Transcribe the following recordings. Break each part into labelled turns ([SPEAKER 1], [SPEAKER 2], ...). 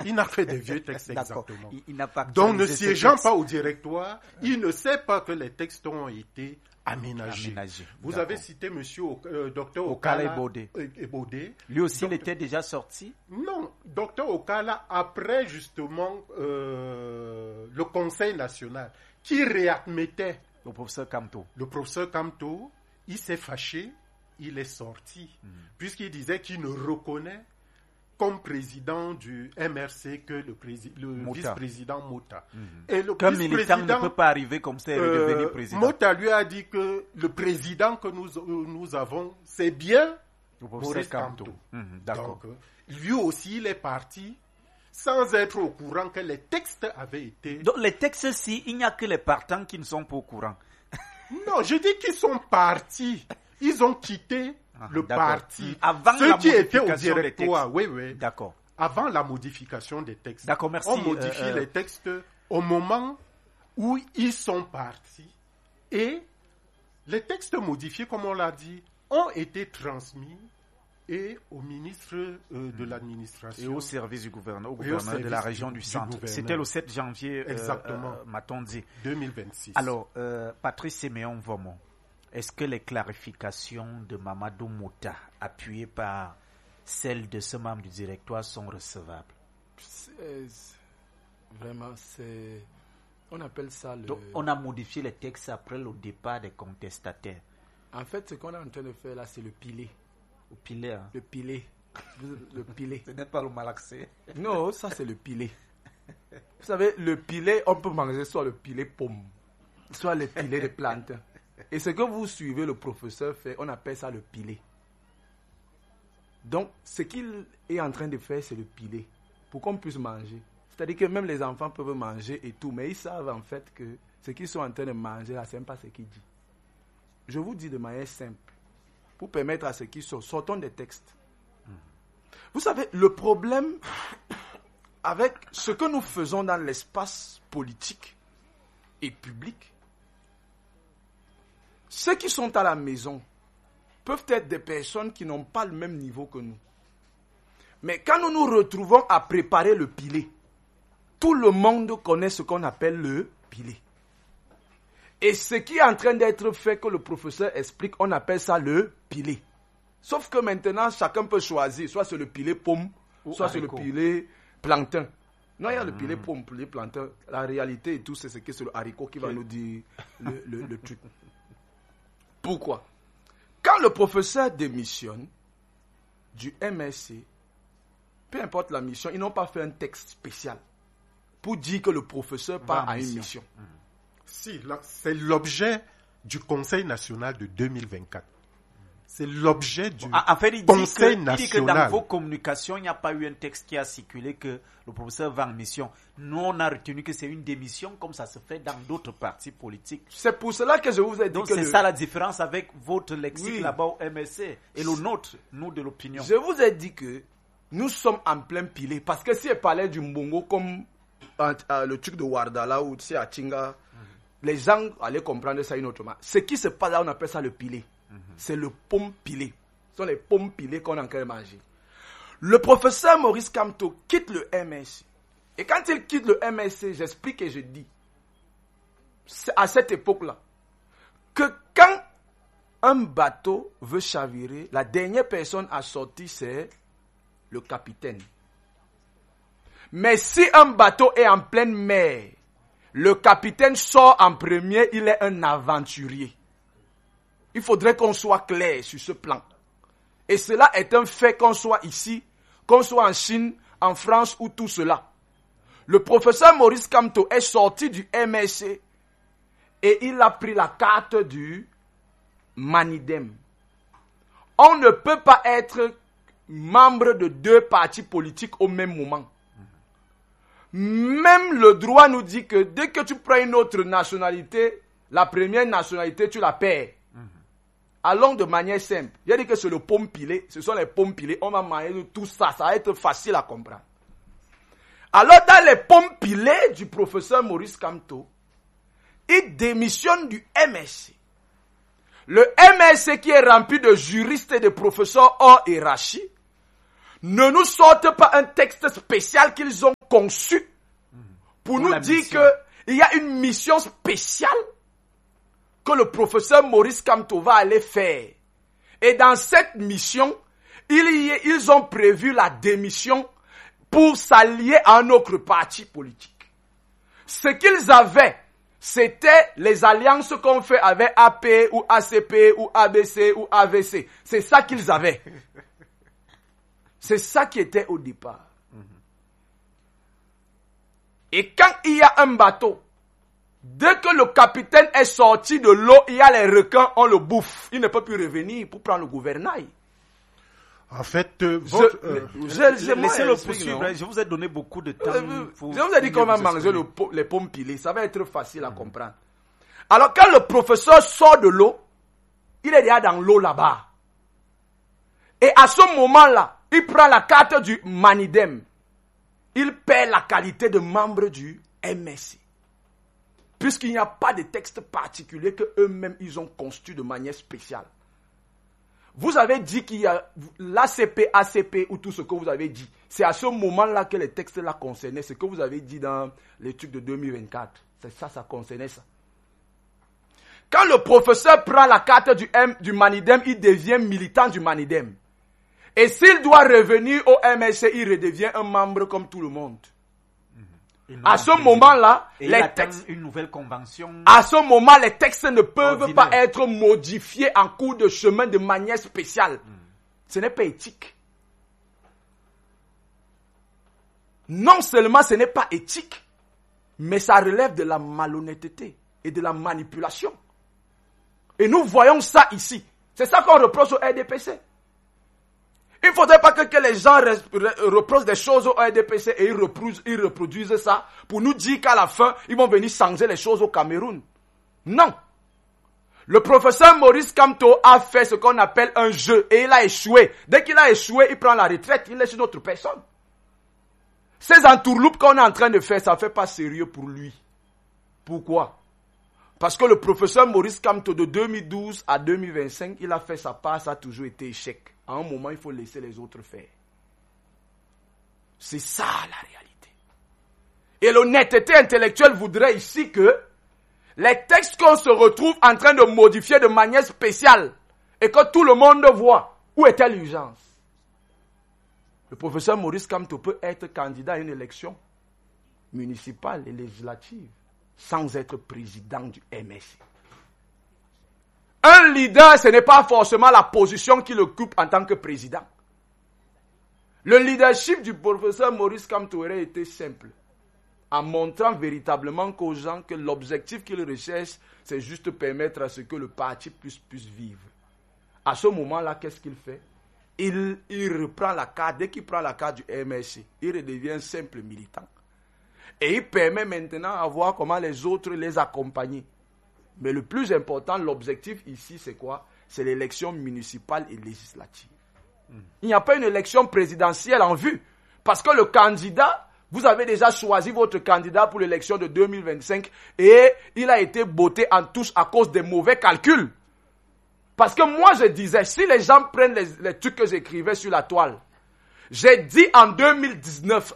[SPEAKER 1] Il n'a fait des vieux textes, exactement.
[SPEAKER 2] Il n'a pas
[SPEAKER 1] donc, ne siégeant pas au directoire, il ne sait pas que les textes ont été aménagés. Vous avez cité monsieur Dr Okala Ebode.
[SPEAKER 2] Lui aussi, il était déjà sorti?
[SPEAKER 1] Non, Dr Okala, après justement le Conseil national, qui réadmettait
[SPEAKER 2] le professeur Kamto.
[SPEAKER 1] Le professeur Kamto, il s'est fâché, il est sorti, puisqu'il disait qu'il ne reconnaît comme président du MRC que le vice-président Mota.
[SPEAKER 2] Et le comme militant ne peut pas arriver comme ça et devenir président.
[SPEAKER 1] Mota lui a dit que le président que nous avons, c'est bien Maurice Kamto.
[SPEAKER 2] D'accord.
[SPEAKER 1] Donc, lui aussi, il est parti sans être au courant que les textes avaient été...
[SPEAKER 2] Donc les textes-ci, il n'y a que les partants qui ne sont pas au courant.
[SPEAKER 1] Non, je dis qu'ils sont partis. Ils ont quitté le parti.
[SPEAKER 2] Avant
[SPEAKER 1] ceux
[SPEAKER 2] la
[SPEAKER 1] qui étaient au
[SPEAKER 2] modification des
[SPEAKER 1] directoire, oui.
[SPEAKER 2] D'accord.
[SPEAKER 1] Avant la modification des textes.
[SPEAKER 2] D'accord, merci.
[SPEAKER 1] On modifie les textes au moment où ils sont partis. Et les textes modifiés, comme on l'a dit, ont été transmis et au ministre de l'administration.
[SPEAKER 2] Et au service du gouverneur, au gouverneur de la région du centre. C'était le 7 janvier, m'a-t-on dit.
[SPEAKER 1] 2026.
[SPEAKER 2] Alors, Patrice Séméon Vomon, est-ce que les clarifications de Mamadou Mota, appuyées par celles de ce membre du directoire, sont recevables?
[SPEAKER 3] Vraiment, c'est... On appelle ça le...
[SPEAKER 2] Donc, on a modifié les textes après le départ des contestataires.
[SPEAKER 3] En fait, ce qu'on est en train de faire là, c'est le pilé.
[SPEAKER 2] Le pilé, hein?
[SPEAKER 3] Le pilé. Le pilé.
[SPEAKER 2] Ce n'est pas le malaxé.
[SPEAKER 3] Non, ça c'est le pilé. Vous savez, le pilé, on peut manger soit le pilé pomme, soit le pilé de plantes. Et ce que vous suivez le professeur fait, on appelle ça le pilé. Donc, ce qu'il est en train de faire, c'est le pilé. Pour qu'on puisse manger. C'est-à-dire que même les enfants peuvent manger et tout, mais ils savent en fait que ce qu'ils sont en train de manger là, ce n'est pas ce qu'il dit. Je vous dis de manière simple, pour permettre à ceux qui sortons des textes. Vous savez, le problème avec ce que nous faisons dans l'espace politique et public, ceux qui sont à la maison peuvent être des personnes qui n'ont pas le même niveau que nous. Mais quand nous nous retrouvons à préparer le pilé, tout le monde connaît ce qu'on appelle le pilé. Et ce qui est en train d'être fait, que le professeur explique, on appelle ça le pilé. Sauf que maintenant, chacun peut choisir, soit c'est le pilé pomme, soit c'est le pilé plantain. Non, il y a le pilé pomme, le pilé plantain. La réalité et tout, c'est ce que c'est le haricot qui va nous dire le truc. Pourquoi? Quand le professeur démissionne du MSC, peu importe la mission, ils n'ont pas fait un texte spécial pour dire que le professeur part à une mission.
[SPEAKER 1] Si, c'est l'objet du Conseil national de 2024. C'est l'objet du Conseil national. Il dit que
[SPEAKER 2] dans vos communications, il n'y a pas eu un texte qui a circulé que le professeur va en mission. Nous, on a retenu que c'est une démission comme ça se fait dans d'autres partis politiques.
[SPEAKER 3] C'est pour cela que je vous ai dit
[SPEAKER 2] donc que... Donc c'est ça la différence avec votre lexique là-bas au MSC et le nôtre, nous de l'opinion.
[SPEAKER 3] Je vous ai dit que nous sommes en plein pilé. Parce que si elle parlait du Mbongo comme le truc de Wardala ou à Tinga, les gens allaient comprendre ça une autre manière. Ce qui se passe là, on appelle ça le pilé. C'est le pomme pilé. Ce sont les pommes pilées qu'on a encore mangé. Le professeur Maurice Kamto quitte le MSC. Et quand il quitte le MSC, j'explique et je dis, c'est à cette époque-là, que quand un bateau veut chavirer, la dernière personne à sortir, c'est le capitaine. Mais si un bateau est en pleine mer, le capitaine sort en premier, il est un aventurier. Il faudrait qu'on soit clair sur ce plan. Et cela est un fait qu'on soit ici, qu'on soit en Chine, en France ou tout cela. Le professeur Maurice Kamto est sorti du MSC et il a pris la carte du Manidem. On ne peut pas être membre de deux partis politiques au même moment. Même le droit nous dit que dès que tu prends une autre nationalité, la première nationalité, tu la perds. Allons de manière simple. J'ai dit que c'est le pomme pilé. Ce sont les pommes pilées. On va manger de tout ça. Ça va être facile à comprendre. Alors, dans les pommes pilées du professeur Maurice Kamto, il démissionne du MSC. Le MSC qui est rempli de juristes et de professeurs hors hiérarchie ne nous sortent pas un texte spécial qu'ils ont conçu pour nous dire qu'il y a une mission spéciale que le professeur Maurice Kamto va aller faire. Et dans cette mission, ils ont prévu la démission pour s'allier à un autre parti politique. Ce qu'ils avaient, c'était les alliances qu'on fait avec AP ou ACP ou ABC ou AVC. C'est ça qu'ils avaient. C'est ça qui était au départ. Et quand il y a un bateau, dès que le capitaine est sorti de l'eau, il y a les requins, on le bouffe. Il ne peut plus revenir pour prendre le gouvernail.
[SPEAKER 1] En fait,
[SPEAKER 2] laissez-le poursuivre. Je vous ai donné beaucoup de temps.
[SPEAKER 3] Je vous ai dit comment manger les pommes pilées. Ça va être facile à comprendre. Alors, quand le professeur sort de l'eau, il est déjà dans l'eau là-bas. Et à ce moment-là, il prend la carte du Manidem. Il perd la qualité de membre du MSC. Puisqu'il n'y a pas de texte particulier qu'eux-mêmes ils ont construit de manière spéciale. Vous avez dit qu'il y a l'ACP, ACP ou tout ce que vous avez dit. C'est à ce moment-là que les textes-là concernaient. Ce que vous avez dit dans l'étude de 2024. C'est ça, ça concernait ça. Quand le professeur prend la carte du Manidem, il devient militant du Manidem. Et s'il doit revenir au MSC, il redevient un membre comme tout le monde. À ce moment-là, les textes,
[SPEAKER 2] une nouvelle convention.
[SPEAKER 3] À ce moment, les textes ne peuvent pas être modifiés en cours de chemin de manière spéciale. Ce n'est pas éthique. Non seulement ce n'est pas éthique, mais ça relève de la malhonnêteté et de la manipulation. Et nous voyons ça ici. C'est ça qu'on reproche au RDPC. Il ne faudrait pas que les gens reprochent des choses au RDPC et ils reproduisent ça pour nous dire qu'à la fin, ils vont venir changer les choses au Cameroun. Non. Le professeur Maurice Kamto a fait ce qu'on appelle un jeu et il a échoué. Dès qu'il a échoué, il prend la retraite, il laisse une autre personne. Ces entourloupes qu'on est en train de faire, ça ne fait pas sérieux pour lui. Pourquoi? Parce que le professeur Maurice Kamto de 2012 à 2025, il a fait sa part, ça a toujours été échec. À un moment, il faut laisser les autres faire. C'est ça la réalité. Et l'honnêteté intellectuelle voudrait ici que les textes qu'on se retrouve en train de modifier de manière spéciale et que tout le monde voit, où était l'urgence? Le professeur Maurice Kamto peut être candidat à une élection municipale et législative sans être président du MSC. Un leader, ce n'est pas forcément la position qu'il occupe en tant que président. Le leadership du professeur Maurice Kamto aurait été simple, en montrant véritablement qu'aux gens que l'objectif qu'il recherche, c'est juste permettre à ce que le parti puisse vivre. À ce moment-là, qu'est-ce qu'il fait? Il reprend la carte, dès qu'il prend la carte du MSC, il redevient un simple militant. Et il permet maintenant à voir comment les autres les accompagnent. Mais le plus important, l'objectif ici, c'est quoi? C'est l'élection municipale et législative. Il n'y a pas une élection présidentielle en vue. Parce que le candidat, vous avez déjà choisi votre candidat pour l'élection de 2025 et il a été botté en touche à cause des mauvais calculs. Parce que moi, je disais, si les gens prennent les trucs que j'écrivais sur la toile, j'ai dit en 2019,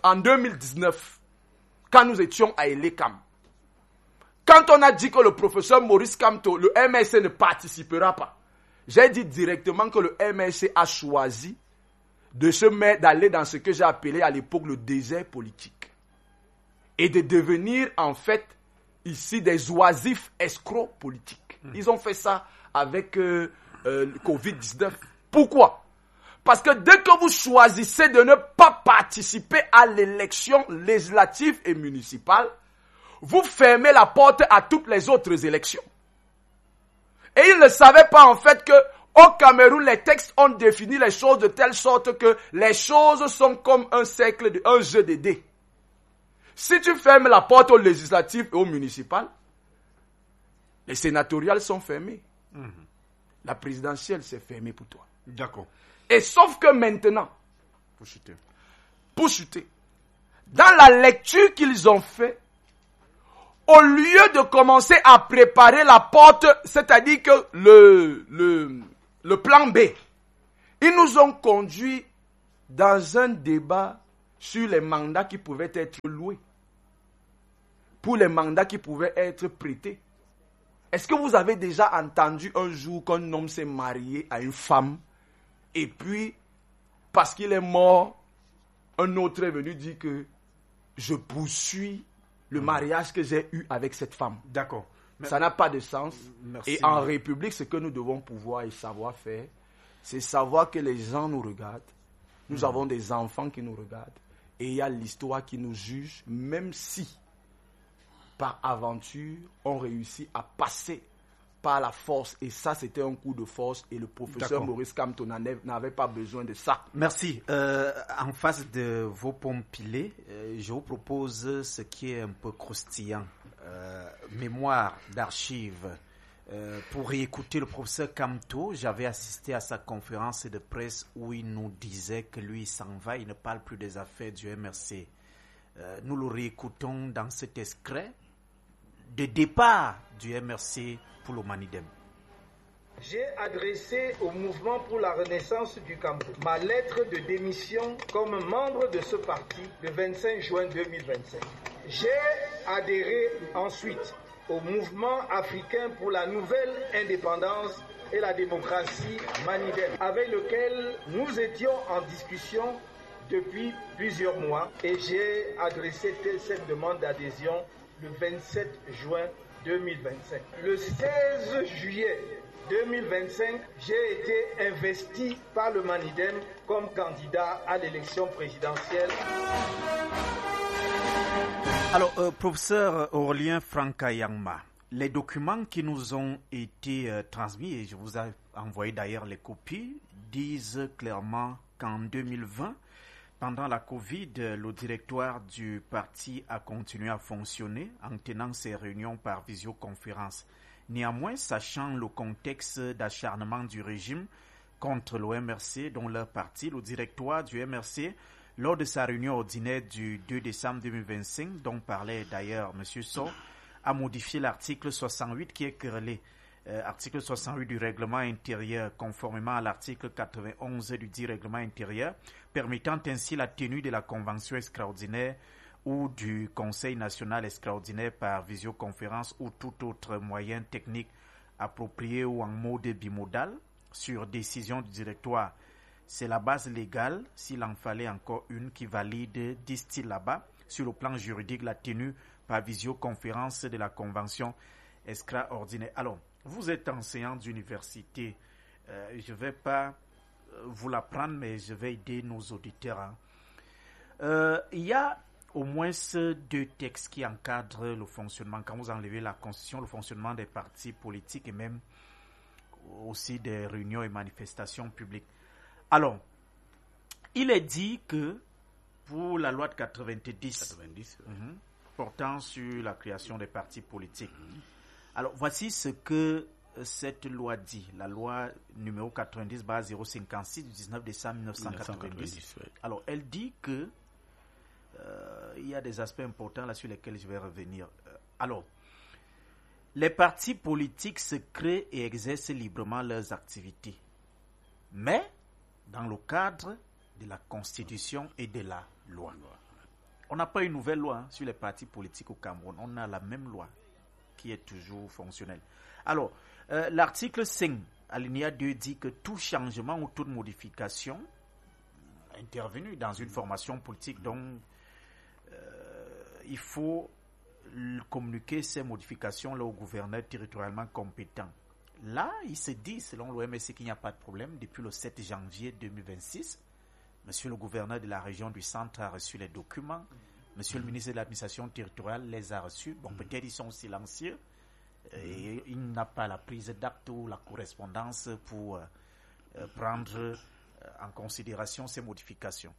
[SPEAKER 3] quand nous étions à Elekam, quand on a dit que le professeur Maurice Kamto, le MSC ne participera pas, j'ai dit directement que le MSC a choisi d'aller dans ce que j'ai appelé à l'époque le désert politique. Et de devenir en fait ici des oisifs escrocs politiques. Ils ont fait ça avec le Covid-19. Pourquoi? Parce que dès que vous choisissez de ne pas participer à l'élection législative et municipale, vous fermez la porte à toutes les autres élections. Et ils ne savaient pas en fait que au Cameroun, les textes ont défini les choses de telle sorte que les choses sont comme un jeu de dés. Si tu fermes la porte aux législatives et aux municipales, les sénatoriales sont fermées. La présidentielle, c'est fermé pour toi.
[SPEAKER 1] D'accord.
[SPEAKER 3] Et sauf que maintenant, pour chuter, dans la lecture qu'ils ont fait, au lieu de commencer à préparer la porte, c'est-à-dire que le plan B, ils nous ont conduit dans un débat sur les mandats qui pouvaient être loués, pour les mandats qui pouvaient être prêtés. Est-ce que vous avez déjà entendu un jour qu'un homme s'est marié à une femme et puis, parce qu'il est mort, un autre est venu dire que je poursuis le mariage que j'ai eu avec cette femme?
[SPEAKER 2] D'accord.
[SPEAKER 3] Ça n'a pas de sens.
[SPEAKER 2] Merci.
[SPEAKER 3] Et en République, ce que nous devons pouvoir et savoir faire, c'est savoir que les gens nous regardent. Nous avons des enfants qui nous regardent. Et il y a l'histoire qui nous juge, même si, par aventure, on réussit à passer par la force. Et ça, c'était un coup de force. Et le professeur Maurice Kamto n'avait pas besoin de ça.
[SPEAKER 2] Merci. En face de vos pommes pilées, je vous propose ce qui est un peu croustillant. Mémoire d'archives. Pour réécouter le professeur Kamto, j'avais assisté à sa conférence de presse où il nous disait que lui, il s'en va, il ne parle plus des affaires du MRC. Nous le réécoutons dans cet extrait de départ du MRC pour le Manidem.
[SPEAKER 4] J'ai adressé au mouvement pour la renaissance du Cameroun ma lettre de démission comme membre de ce parti le 25 juin 2025. J'ai adhéré ensuite au mouvement africain pour la nouvelle indépendance et la démocratie Manidem, avec lequel nous étions en discussion depuis plusieurs mois, et j'ai adressé cette demande d'adhésion le 27 juin 2025. Le 16 juillet 2025, j'ai été investi par le Manidem comme candidat à l'élection présidentielle.
[SPEAKER 2] Alors, professeur Aurélien Franka-Yangma, les documents qui nous ont été transmis, et je vous ai envoyé d'ailleurs les copies, disent clairement qu'en 2020, pendant la Covid, le directoire du parti a continué à fonctionner en tenant ses réunions par visioconférence. Néanmoins, sachant le contexte d'acharnement du régime contre le MRC, dont leur parti, le directoire du MRC, lors de sa réunion ordinaire du 2 décembre 2025, dont parlait d'ailleurs M. Sow, a modifié l'article 68 qui est querellé. Article 68 du règlement intérieur, conformément à l'article 91 du dit règlement intérieur, permettant ainsi la tenue de la convention extraordinaire ou du Conseil national extraordinaire par visioconférence ou tout autre moyen technique approprié ou en mode bimodal sur décision du directoire. C'est la base légale, s'il en fallait encore une, qui valide, disent-ils là-bas, sur le plan juridique, la tenue par visioconférence de la convention extraordinaire. Alors, vous êtes enseignant d'université. Je ne vais pas vous l'apprendre, mais je vais aider nos auditeurs. Il y a au moins deux textes qui encadrent le fonctionnement, quand vous enlevez la Constitution, le fonctionnement des partis politiques et même aussi des réunions et manifestations publiques. Alors, il est dit que pour la loi de 90 portant sur la création des partis politiques, alors voici ce que cette loi dit, la loi numéro 90/056 du 19 décembre 1990. Alors, elle dit que il y a des aspects importants là sur lesquels je vais revenir. Alors, les partis politiques se créent et exercent librement leurs activités, mais dans le cadre de la Constitution et de la loi. On n'a pas une nouvelle loi sur les partis politiques au Cameroun. On a la même loi qui est toujours fonctionnelle. Alors, l'article 5, alinéa 2, dit que tout changement ou toute modification intervenue dans une formation politique, donc il faut communiquer ces modifications là au gouverneur territorialement compétent. Là, il se dit, selon l'OMC, qu'il n'y a pas de problème. Depuis le 7 janvier 2026, monsieur le gouverneur de la région du centre a reçu les documents. Monsieur le ministre de l'administration territoriale les a reçus. Bon, peut-être ils sont silencieux. Et il n'a pas la prise d'acte ou la correspondance pour prendre en considération ces modifications.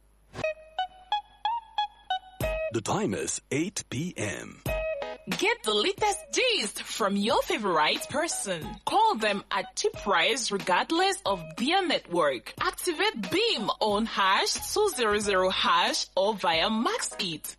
[SPEAKER 5] The time is 8 p.m.
[SPEAKER 6] Get the latest gist from your favorite person. Call them at cheap price regardless of their network. Activate Beam on #200# or via MaxIt.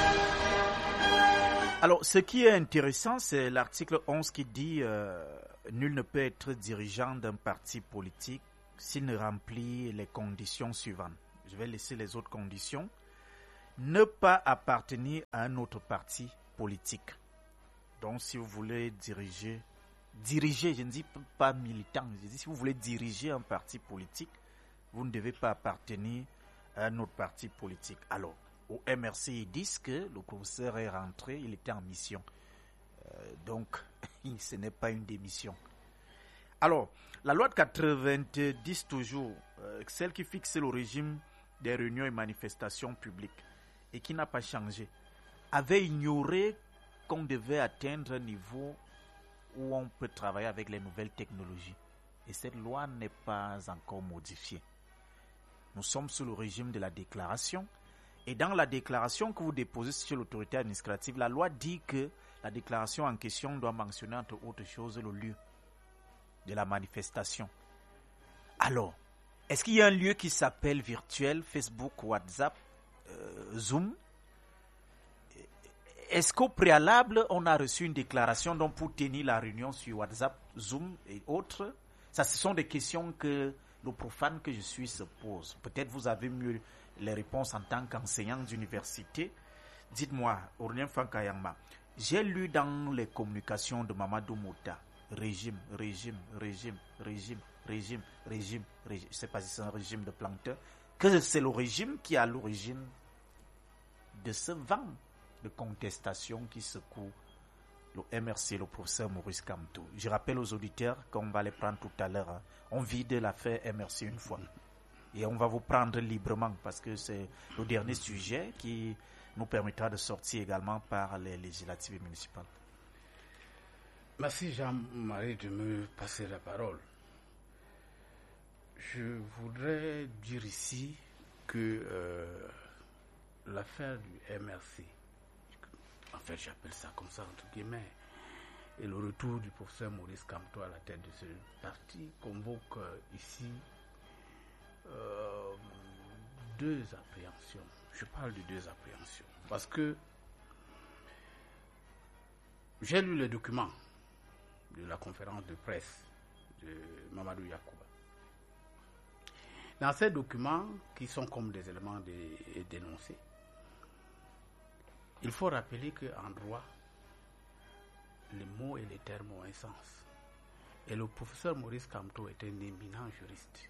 [SPEAKER 2] Alors, ce qui est intéressant, c'est l'article 11 qui dit nul ne peut être dirigeant d'un parti politique s'il ne remplit les conditions suivantes. je vais laisser les autres conditions, ne pas appartenir à un autre parti politique. Donc, si vous voulez diriger, je ne dis pas militant, je dis si vous voulez diriger un parti politique, vous ne devez pas appartenir à un autre parti politique. Alors, au MRC, ils disent que le professeur est rentré, il était en mission. Donc, ce n'est pas une démission. Alors, la loi de 90 toujours, celle qui fixe le régime des réunions et manifestations publiques et qui n'a pas changé, avait ignoré qu'on devait atteindre un niveau où on peut travailler avec les nouvelles technologies. Et cette loi n'est pas encore modifiée. Nous sommes sous le régime de la déclaration. Et dans la déclaration que vous déposez sur l'autorité administrative, la loi dit que la déclaration en question doit mentionner entre autres choses le lieu de la manifestation. Alors, est-ce qu'il y a un lieu qui s'appelle virtuel, Facebook, WhatsApp, Zoom? Est-ce qu'au préalable, on a reçu une déclaration donc pour tenir la réunion sur WhatsApp, Zoom et autres? Ça, ce sont des questions que le profane que je suis se pose. Peut-être vous avez mieux les réponses en tant qu'enseignant d'université. Dites-moi, Aurélien Frankayangma, j'ai lu dans les communications de Mamadou Mouta, régime, je ne sais pas si c'est un régime de planteur, que c'est le régime qui est à l'origine de ce vent de contestation qui secoue le MRC, le professeur Maurice Kamto. Je rappelle aux auditeurs qu'on va les prendre tout à l'heure. On vide l'affaire MRC une fois. Et on va vous prendre librement parce que c'est le dernier sujet qui nous permettra de sortir également par les législatives municipales.
[SPEAKER 7] Merci Jean-Marie de me passer la parole. Je voudrais dire ici que l'affaire du MRC, en fait j'appelle ça comme ça entre guillemets, et le retour du professeur Maurice Kamto à la tête de ce parti convoque ici deux appréhensions. Je parle de deux appréhensions parce que j'ai lu les documents de la conférence de presse de Mamadou Yacouba. Dans ces documents, qui sont comme des éléments dénoncés, il faut rappeler qu'en droit, les mots et les termes ont un sens. Et le professeur Maurice Kamto est un éminent juriste.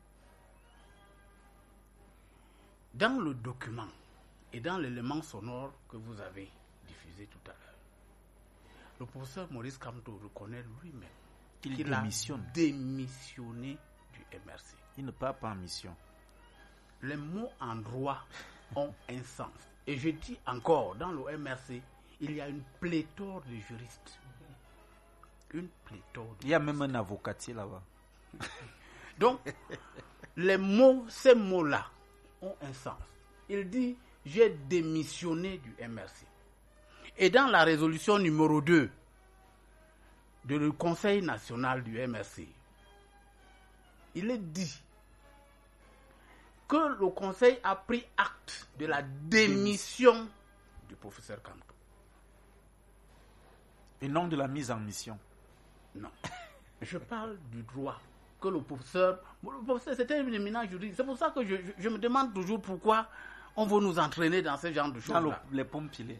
[SPEAKER 7] Dans le document et dans l'élément sonore que vous avez diffusé tout à l'heure, le professeur Maurice Kamto reconnaît lui-même qu'il a démissionné du MRC.
[SPEAKER 2] Il ne part pas en mission.
[SPEAKER 7] Les mots en droit ont un sens. Et je dis encore, dans le MRC, il y a une pléthore de juristes. Une pléthore.
[SPEAKER 2] Il y a même un avocatier là-bas.
[SPEAKER 7] Donc, les mots, ces mots-là, ont un sens. Il dit, j'ai démissionné du MRC. Et dans la résolution numéro 2 du Conseil national du MRC, il est dit que le Conseil a pris acte de la démission du professeur Kamto.
[SPEAKER 2] Et non de la mise en mission.
[SPEAKER 7] Non. Je parle du droit que le professeur c'était un éminent juriste. C'est pour ça que je me demande toujours pourquoi on veut nous entraîner dans ce genre de choses-là.
[SPEAKER 2] Dans les pompes pilées.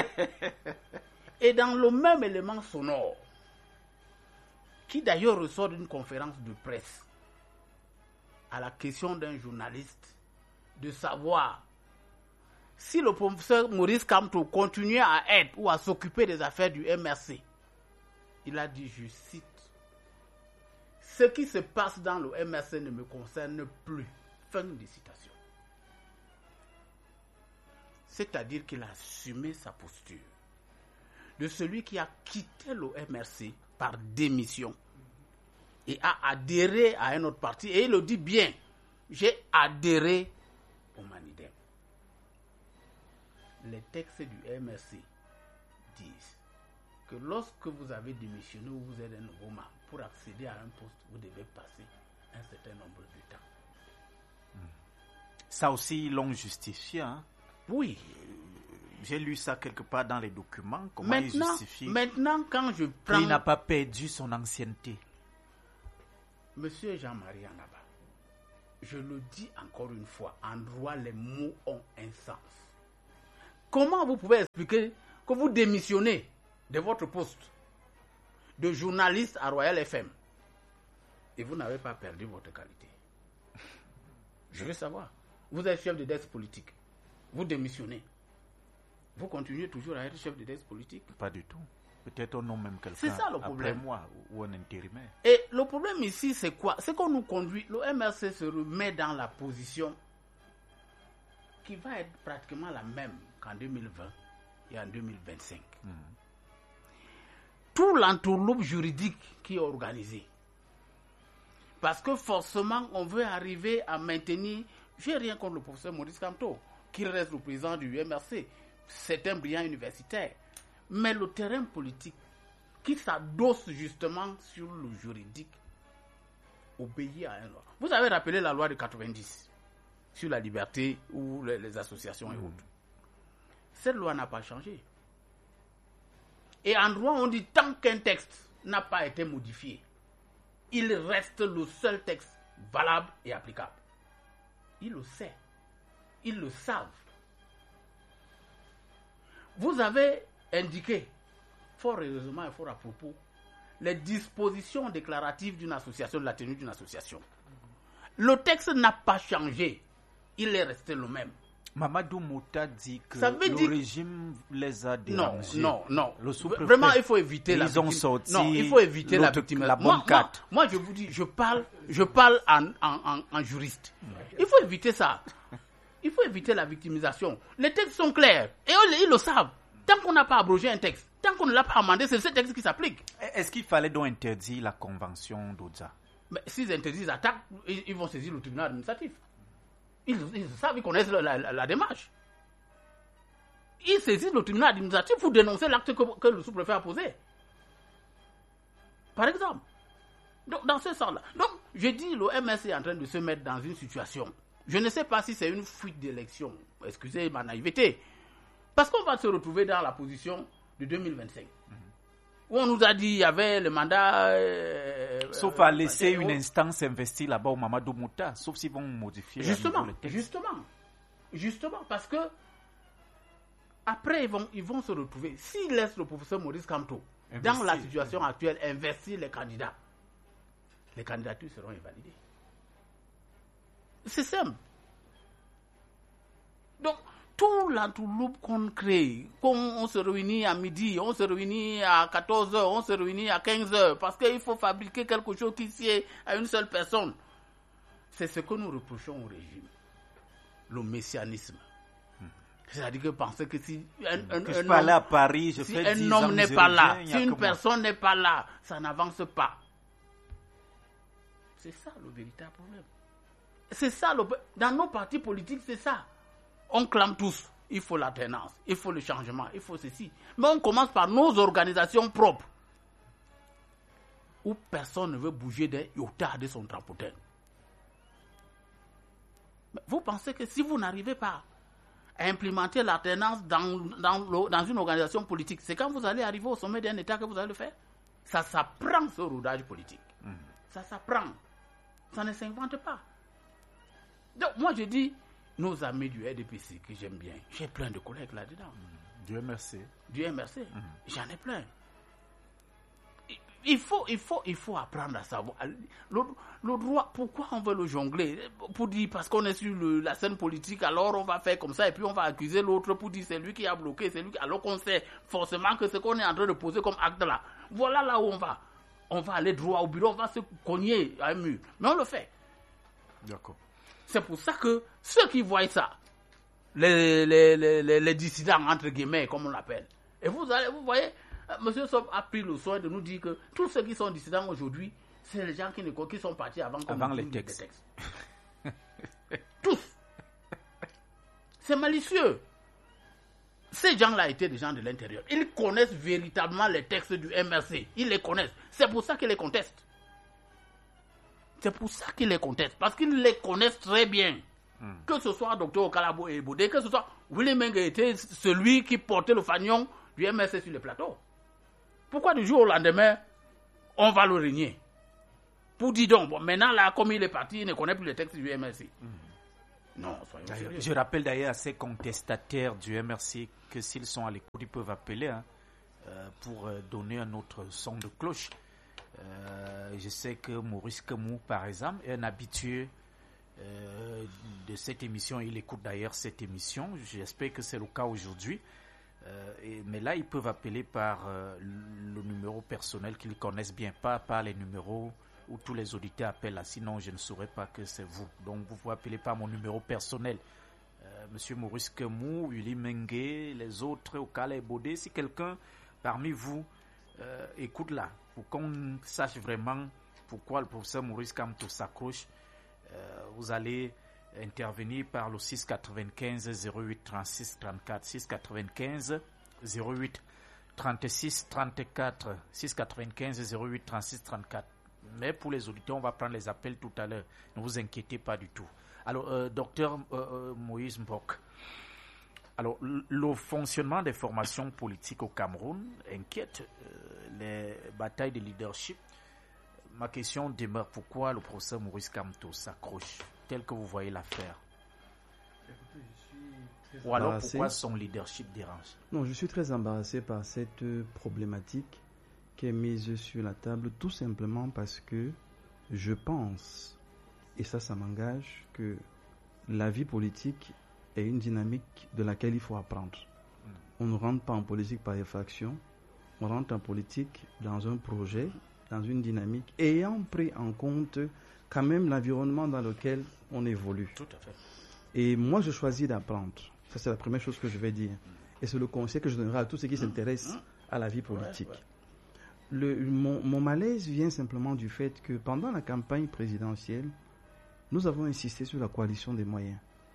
[SPEAKER 7] Et dans le même élément sonore, qui d'ailleurs ressort d'une conférence de presse, à la question d'un journaliste de savoir si le professeur Maurice Kamto continuait à être ou à s'occuper des affaires du MRC, il a dit, je cite, « Ce qui se passe dans le MRC ne me concerne plus. » Fin de citation. C'est-à-dire qu'il a assumé sa posture de celui qui a quitté le MRC par démission et a adhéré à un autre parti. Et il le dit bien, j'ai adhéré au Manidem. Les textes du MRC disent que lorsque vous avez démissionné ou vous êtes un nouveau membre, pour accéder à un poste, vous devez passer un certain nombre de temps.
[SPEAKER 2] Ça aussi, ils l'ont justifié. Hein?
[SPEAKER 7] Oui.
[SPEAKER 2] J'ai lu ça quelque part dans les documents. Comment ils justifient.
[SPEAKER 7] Maintenant, quand je prends...
[SPEAKER 2] Il n'a pas perdu son ancienneté.
[SPEAKER 7] Monsieur Jean-Marie Anaba, je le dis encore une fois, en droit, les mots ont un sens. Comment vous pouvez expliquer que vous démissionnez de votre poste de journaliste à Royal FM et vous n'avez pas perdu votre qualité? Je veux savoir. Vous êtes chef de desk politique. Vous démissionnez. Vous continuez toujours à être chef de desk politique?
[SPEAKER 2] Pas du tout. Peut-être on nomme même quelqu'un
[SPEAKER 7] c'est ça, le problème.
[SPEAKER 2] Après moi ou un intérimaire.
[SPEAKER 7] Et le problème ici, c'est quoi? C'est qu'on nous conduit, le MRC se remet dans la position qui va être pratiquement la même qu'en 2020 et en 2025. Tout l'entourloupe juridique qui est organisé. Parce que forcément, on veut arriver à maintenir... Je n'ai rien contre le professeur Maurice Kamto, qui reste le président du MRC. C'est un brillant universitaire. Mais le terrain politique, qui s'adosse justement sur le juridique, obéit à un loi. Vous avez rappelé la loi de 90 sur la liberté ou les associations et autres. Cette loi n'a pas changé. Et en droit, on dit tant qu'un texte n'a pas été modifié, il reste le seul texte valable et applicable. Ils le savent. Ils le savent. Vous avez indiqué, fort heureusement et fort à propos, les dispositions déclaratives d'une association, de la tenue d'une association. Le texte n'a pas changé. Il est resté le même.
[SPEAKER 2] Mamadou Mouta dit que
[SPEAKER 7] le
[SPEAKER 2] régime les a dérangés.
[SPEAKER 7] Non.
[SPEAKER 2] Le sous-préfet,
[SPEAKER 7] vraiment, il faut éviter la
[SPEAKER 2] victimisation. Ils ont sorti.
[SPEAKER 7] Non, il faut éviter la victimisation. Moi, je vous dis, je parle en juriste. Il faut éviter ça. Il faut éviter la victimisation. Les textes sont clairs. Et ils le savent. Tant qu'on n'a pas abrogé un texte, tant qu'on ne l'a pas amendé, c'est ce texte qui s'applique.
[SPEAKER 2] Est-ce qu'il fallait donc interdire la convention d'Oza?
[SPEAKER 7] Mais s'ils interdisent l'attaque, ils vont saisir le tribunal administratif. Ils savent, ils connaissent la démarche. Ils saisissent le tribunal administratif pour dénoncer l'acte que le sous-préfet a posé. Par exemple. Donc, dans ce sens-là. Donc, je dis, le MS est en train de se mettre dans une situation. Je ne sais pas si c'est une fuite d'élection. Excusez ma naïveté. Parce qu'on va se retrouver dans la position de 2025. Où on nous a dit qu'il y avait le mandat...
[SPEAKER 2] sauf à laisser une instance investir là-bas au Mamadou Mouta, sauf s'ils vont modifier le texte.
[SPEAKER 7] Justement, parce que après, ils vont se retrouver. S'ils laissent le professeur Maurice Kamto, dans la situation actuelle, investir les candidats, les candidatures seront invalidées. C'est simple. Donc, tout l'entourloupe qu'on crée, on se réunit à midi, on se réunit à 14h, on se réunit à 15h, parce qu'il faut fabriquer quelque chose qui sied à une seule personne. C'est ce que nous reprochons au régime. Le messianisme. C'est-à-dire que penser que si un homme n'est pas là, si une personne n'est pas là, ça n'avance pas. C'est ça le véritable problème. C'est ça, dans nos partis politiques, c'est ça. On clame tous, il faut l'alternance, il faut le changement, il faut ceci. Mais on commence par nos organisations propres, où personne ne veut bouger d'un iota de son trapotin. Vous pensez que si vous n'arrivez pas à implémenter l'alternance dans une organisation politique, c'est quand vous allez arriver au sommet d'un État que vous allez le faire? Ça s'apprend, ce rodage politique. Ça s'apprend. Ça ne s'invente pas. Donc moi je dis, nos amis du RDPC que j'aime bien, j'ai plein de collègues là-dedans.
[SPEAKER 2] Du MRC.
[SPEAKER 7] J'en ai plein. Il faut apprendre à savoir. Le droit, pourquoi on veut le jongler? Pour dire, parce qu'on est sur la scène politique, alors on va faire comme ça, et puis on va accuser l'autre pour dire c'est lui qui a bloqué, alors qu'on sait forcément que ce qu'on est en train de poser comme acte là, voilà là où on va. On va aller droit au bureau, on va se cogner à un mur. Mais on le fait.
[SPEAKER 2] D'accord.
[SPEAKER 7] C'est pour ça que ceux qui voient ça, les dissidents, entre guillemets, comme on l'appelle, et vous voyez, M. Sob a pris le soin de nous dire que tous ceux qui sont dissidents aujourd'hui, c'est les gens qui sont partis avant
[SPEAKER 2] les textes.
[SPEAKER 7] Tous. C'est malicieux. Ces gens-là étaient des gens de l'intérieur. Ils connaissent véritablement les textes du MRC. Ils les connaissent. C'est pour ça qu'ils les contestent. Parce qu'ils les connaissent très bien. Que ce soit Dr Okalabo et Bodé, que ce soit Willy Meng était celui qui portait le fanion du MRC sur le plateau. Pourquoi du jour au lendemain, on va le régner? pour dire donc, bon, maintenant là, comme il est parti, il ne connaît plus les textes du MRC. Non, soyons sérieux.
[SPEAKER 2] Je rappelle d'ailleurs à ces contestataires du MRC que s'ils sont à l'écoute, ils peuvent appeler pour donner un autre son de cloche. Je sais que Maurice Kemou, par exemple, est un habitué de cette émission. Il écoute d'ailleurs cette émission. J'espère que c'est le cas aujourd'hui. Mais là, ils peuvent appeler par le numéro personnel qu'ils connaissent bien, pas par les numéros où tous les auditeurs appellent là. Sinon, je ne saurais pas que c'est vous. Donc, vous pouvez appeler par mon numéro personnel. Monsieur Maurice Kemou, Uli Mengue, les autres, Okala Bodé, si quelqu'un parmi vous écoute là, pour qu'on sache vraiment pourquoi le professeur Maurice Kamto s'accroche, vous allez intervenir par le 695 08 36 34, 695 08 36 34, 695 08 36 34. Mais pour les auditeurs, on va prendre les appels tout à l'heure. Ne vous inquiétez pas du tout. Alors, docteur Moïse Mbok, alors, le fonctionnement des formations politiques au Cameroun inquiète les batailles de leadership. Ma question demeure, pourquoi le professeur Maurice Kamto s'accroche tel que vous voyez l'affaire? Ou alors pourquoi son leadership dérange?
[SPEAKER 8] Non, je suis très embarrassé par cette problématique qui est mise sur la table, tout simplement parce que je pense, et ça m'engage, que la vie politique est une dynamique de laquelle il faut apprendre. On ne rentre pas en politique par effraction, on rentre en politique dans un projet, dans une dynamique, ayant pris en compte quand même l'environnement dans lequel on évolue.
[SPEAKER 2] Tout à fait.
[SPEAKER 8] Et moi, je choisis d'apprendre. Ça, c'est la première chose que je vais dire. Et c'est le conseil que je donnerai à tous ceux qui s'intéressent à la vie politique. Mon malaise vient simplement du fait que pendant la campagne présidentielle, nous avons insisté sur la coalition des moyens.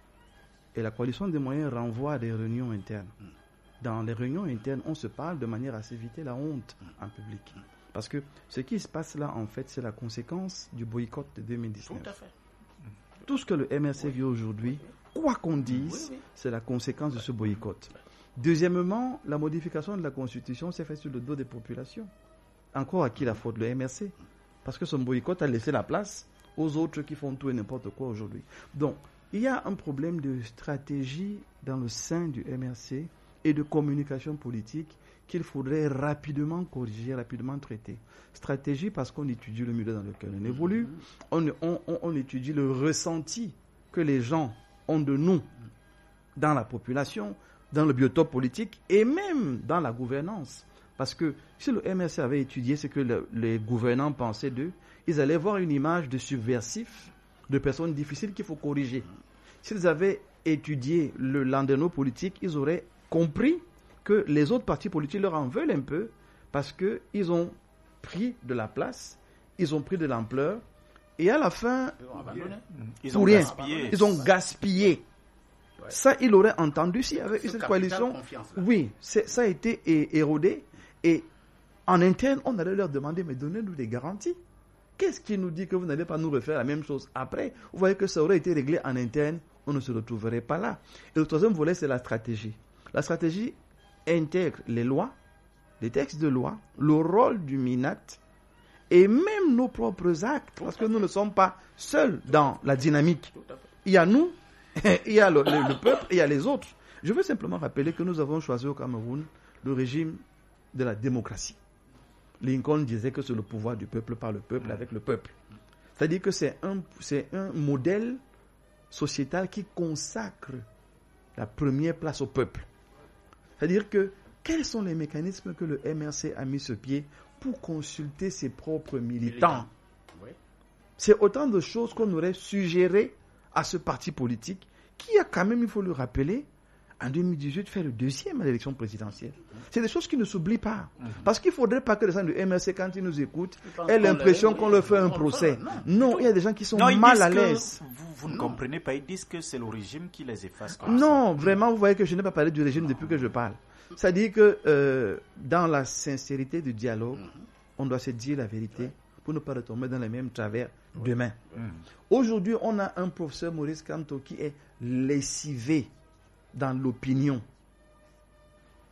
[SPEAKER 8] Et la coalition des moyens renvoie à des réunions internes. Dans les réunions internes, on se parle de manière à s'éviter la honte en public. Parce que ce qui se passe là, en fait, c'est la conséquence du boycott de 2019.
[SPEAKER 7] Tout à fait.
[SPEAKER 8] Tout ce que le MRC vit aujourd'hui, quoi qu'on dise, c'est la conséquence de ce boycott. Deuxièmement, la modification de la Constitution s'est faite sur le dos des populations. Encore à qui la faute? Le MRC. Parce que son boycott a laissé la place aux autres qui font tout et n'importe quoi aujourd'hui. Donc, il y a un problème de stratégie dans le sein du MRC et de communication politique qu'il faudrait rapidement corriger, rapidement traiter. Stratégie parce qu'on étudie le milieu dans lequel on évolue, on étudie le ressenti que les gens ont de nous dans la population, dans le biotope politique et même dans la gouvernance. Parce que si le MRC avait étudié ce que les gouvernants pensaient d'eux, ils allaient voir une image de subversif, de personnes difficiles qu'il faut corriger. S'ils avaient étudié le landerneau politique, ils auraient compris que les autres partis politiques leur en veulent un peu parce qu'ils ont pris de la place, ils ont pris de l'ampleur et à la fin,
[SPEAKER 2] ils ont gaspillé.
[SPEAKER 8] Ils ont gaspillé. Ouais. Ça, il aurait entendu s'il y avait eu cette coalition. Oui, ça a été érodé et en interne, on allait leur demander, mais donnez-nous des garanties. Qu'est-ce qui nous dit que vous n'allez pas nous refaire la même chose après? Vous voyez que ça aurait été réglé en interne, on ne se retrouverait pas là. Et le troisième volet, c'est la stratégie. La stratégie intègre les lois, les textes de loi, le rôle du MINAT et même nos propres actes, parce que nous ne sommes pas seuls dans la dynamique. Il y a nous, il y a le peuple et il y a les autres. Je veux simplement rappeler que nous avons choisi au Cameroun le régime de la démocratie. Lincoln disait que c'est le pouvoir du peuple par le peuple avec le peuple. C'est-à-dire que c'est un modèle sociétal qui consacre la première place au peuple. C'est-à-dire que quels sont les mécanismes que le MRC a mis sur pied pour consulter ses propres militants? Oui. C'est autant de choses qu'on aurait suggéré à ce parti politique qui a quand même, il faut le rappeler, en 2018 fait le deuxième à l'élection présidentielle. C'est des choses qui ne s'oublient pas. Parce qu'il ne faudrait pas que les gens du MRC, quand ils nous écoutent, aient l'impression qu'on leur fait un procès. Non, il y a des gens qui sont mal à l'aise.
[SPEAKER 2] Vous ne comprenez pas, ils disent que c'est le régime qui les efface.
[SPEAKER 8] Non, vraiment, vous voyez que je n'ai pas parlé du régime depuis que je parle. C'est-à-dire que dans la sincérité du dialogue, on doit se dire la vérité pour ne pas retomber dans les mêmes travers demain. Aujourd'hui, on a un professeur Maurice Kamto qui est lessivé dans l'opinion.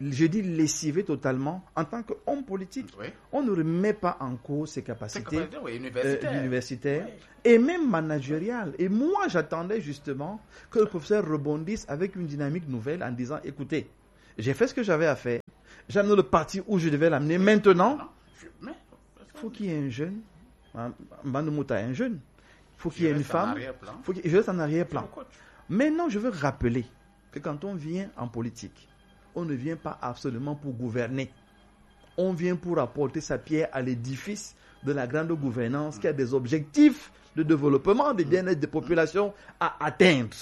[SPEAKER 8] je dis lessivé totalement, en tant qu'homme politique.
[SPEAKER 7] Oui.
[SPEAKER 8] On ne remet pas en cause ses capacités universitaires
[SPEAKER 7] Oui.
[SPEAKER 8] et même managériales. Et moi, j'attendais justement que le professeur rebondisse avec une dynamique nouvelle en disant, écoutez, j'ai fait ce que j'avais à faire, j'ai amené le parti où je devais l'amener. Maintenant, il faut qu'il y ait un jeune, Mbandemouta un jeune, il faut qu'il y ait une femme, je reste en arrière-plan. Maintenant, je veux rappeler que quand on vient en politique, on ne vient pas absolument pour gouverner. On vient pour apporter sa pierre à l'édifice de la grande gouvernance qui a des objectifs de développement, de bien-être des populations à atteindre.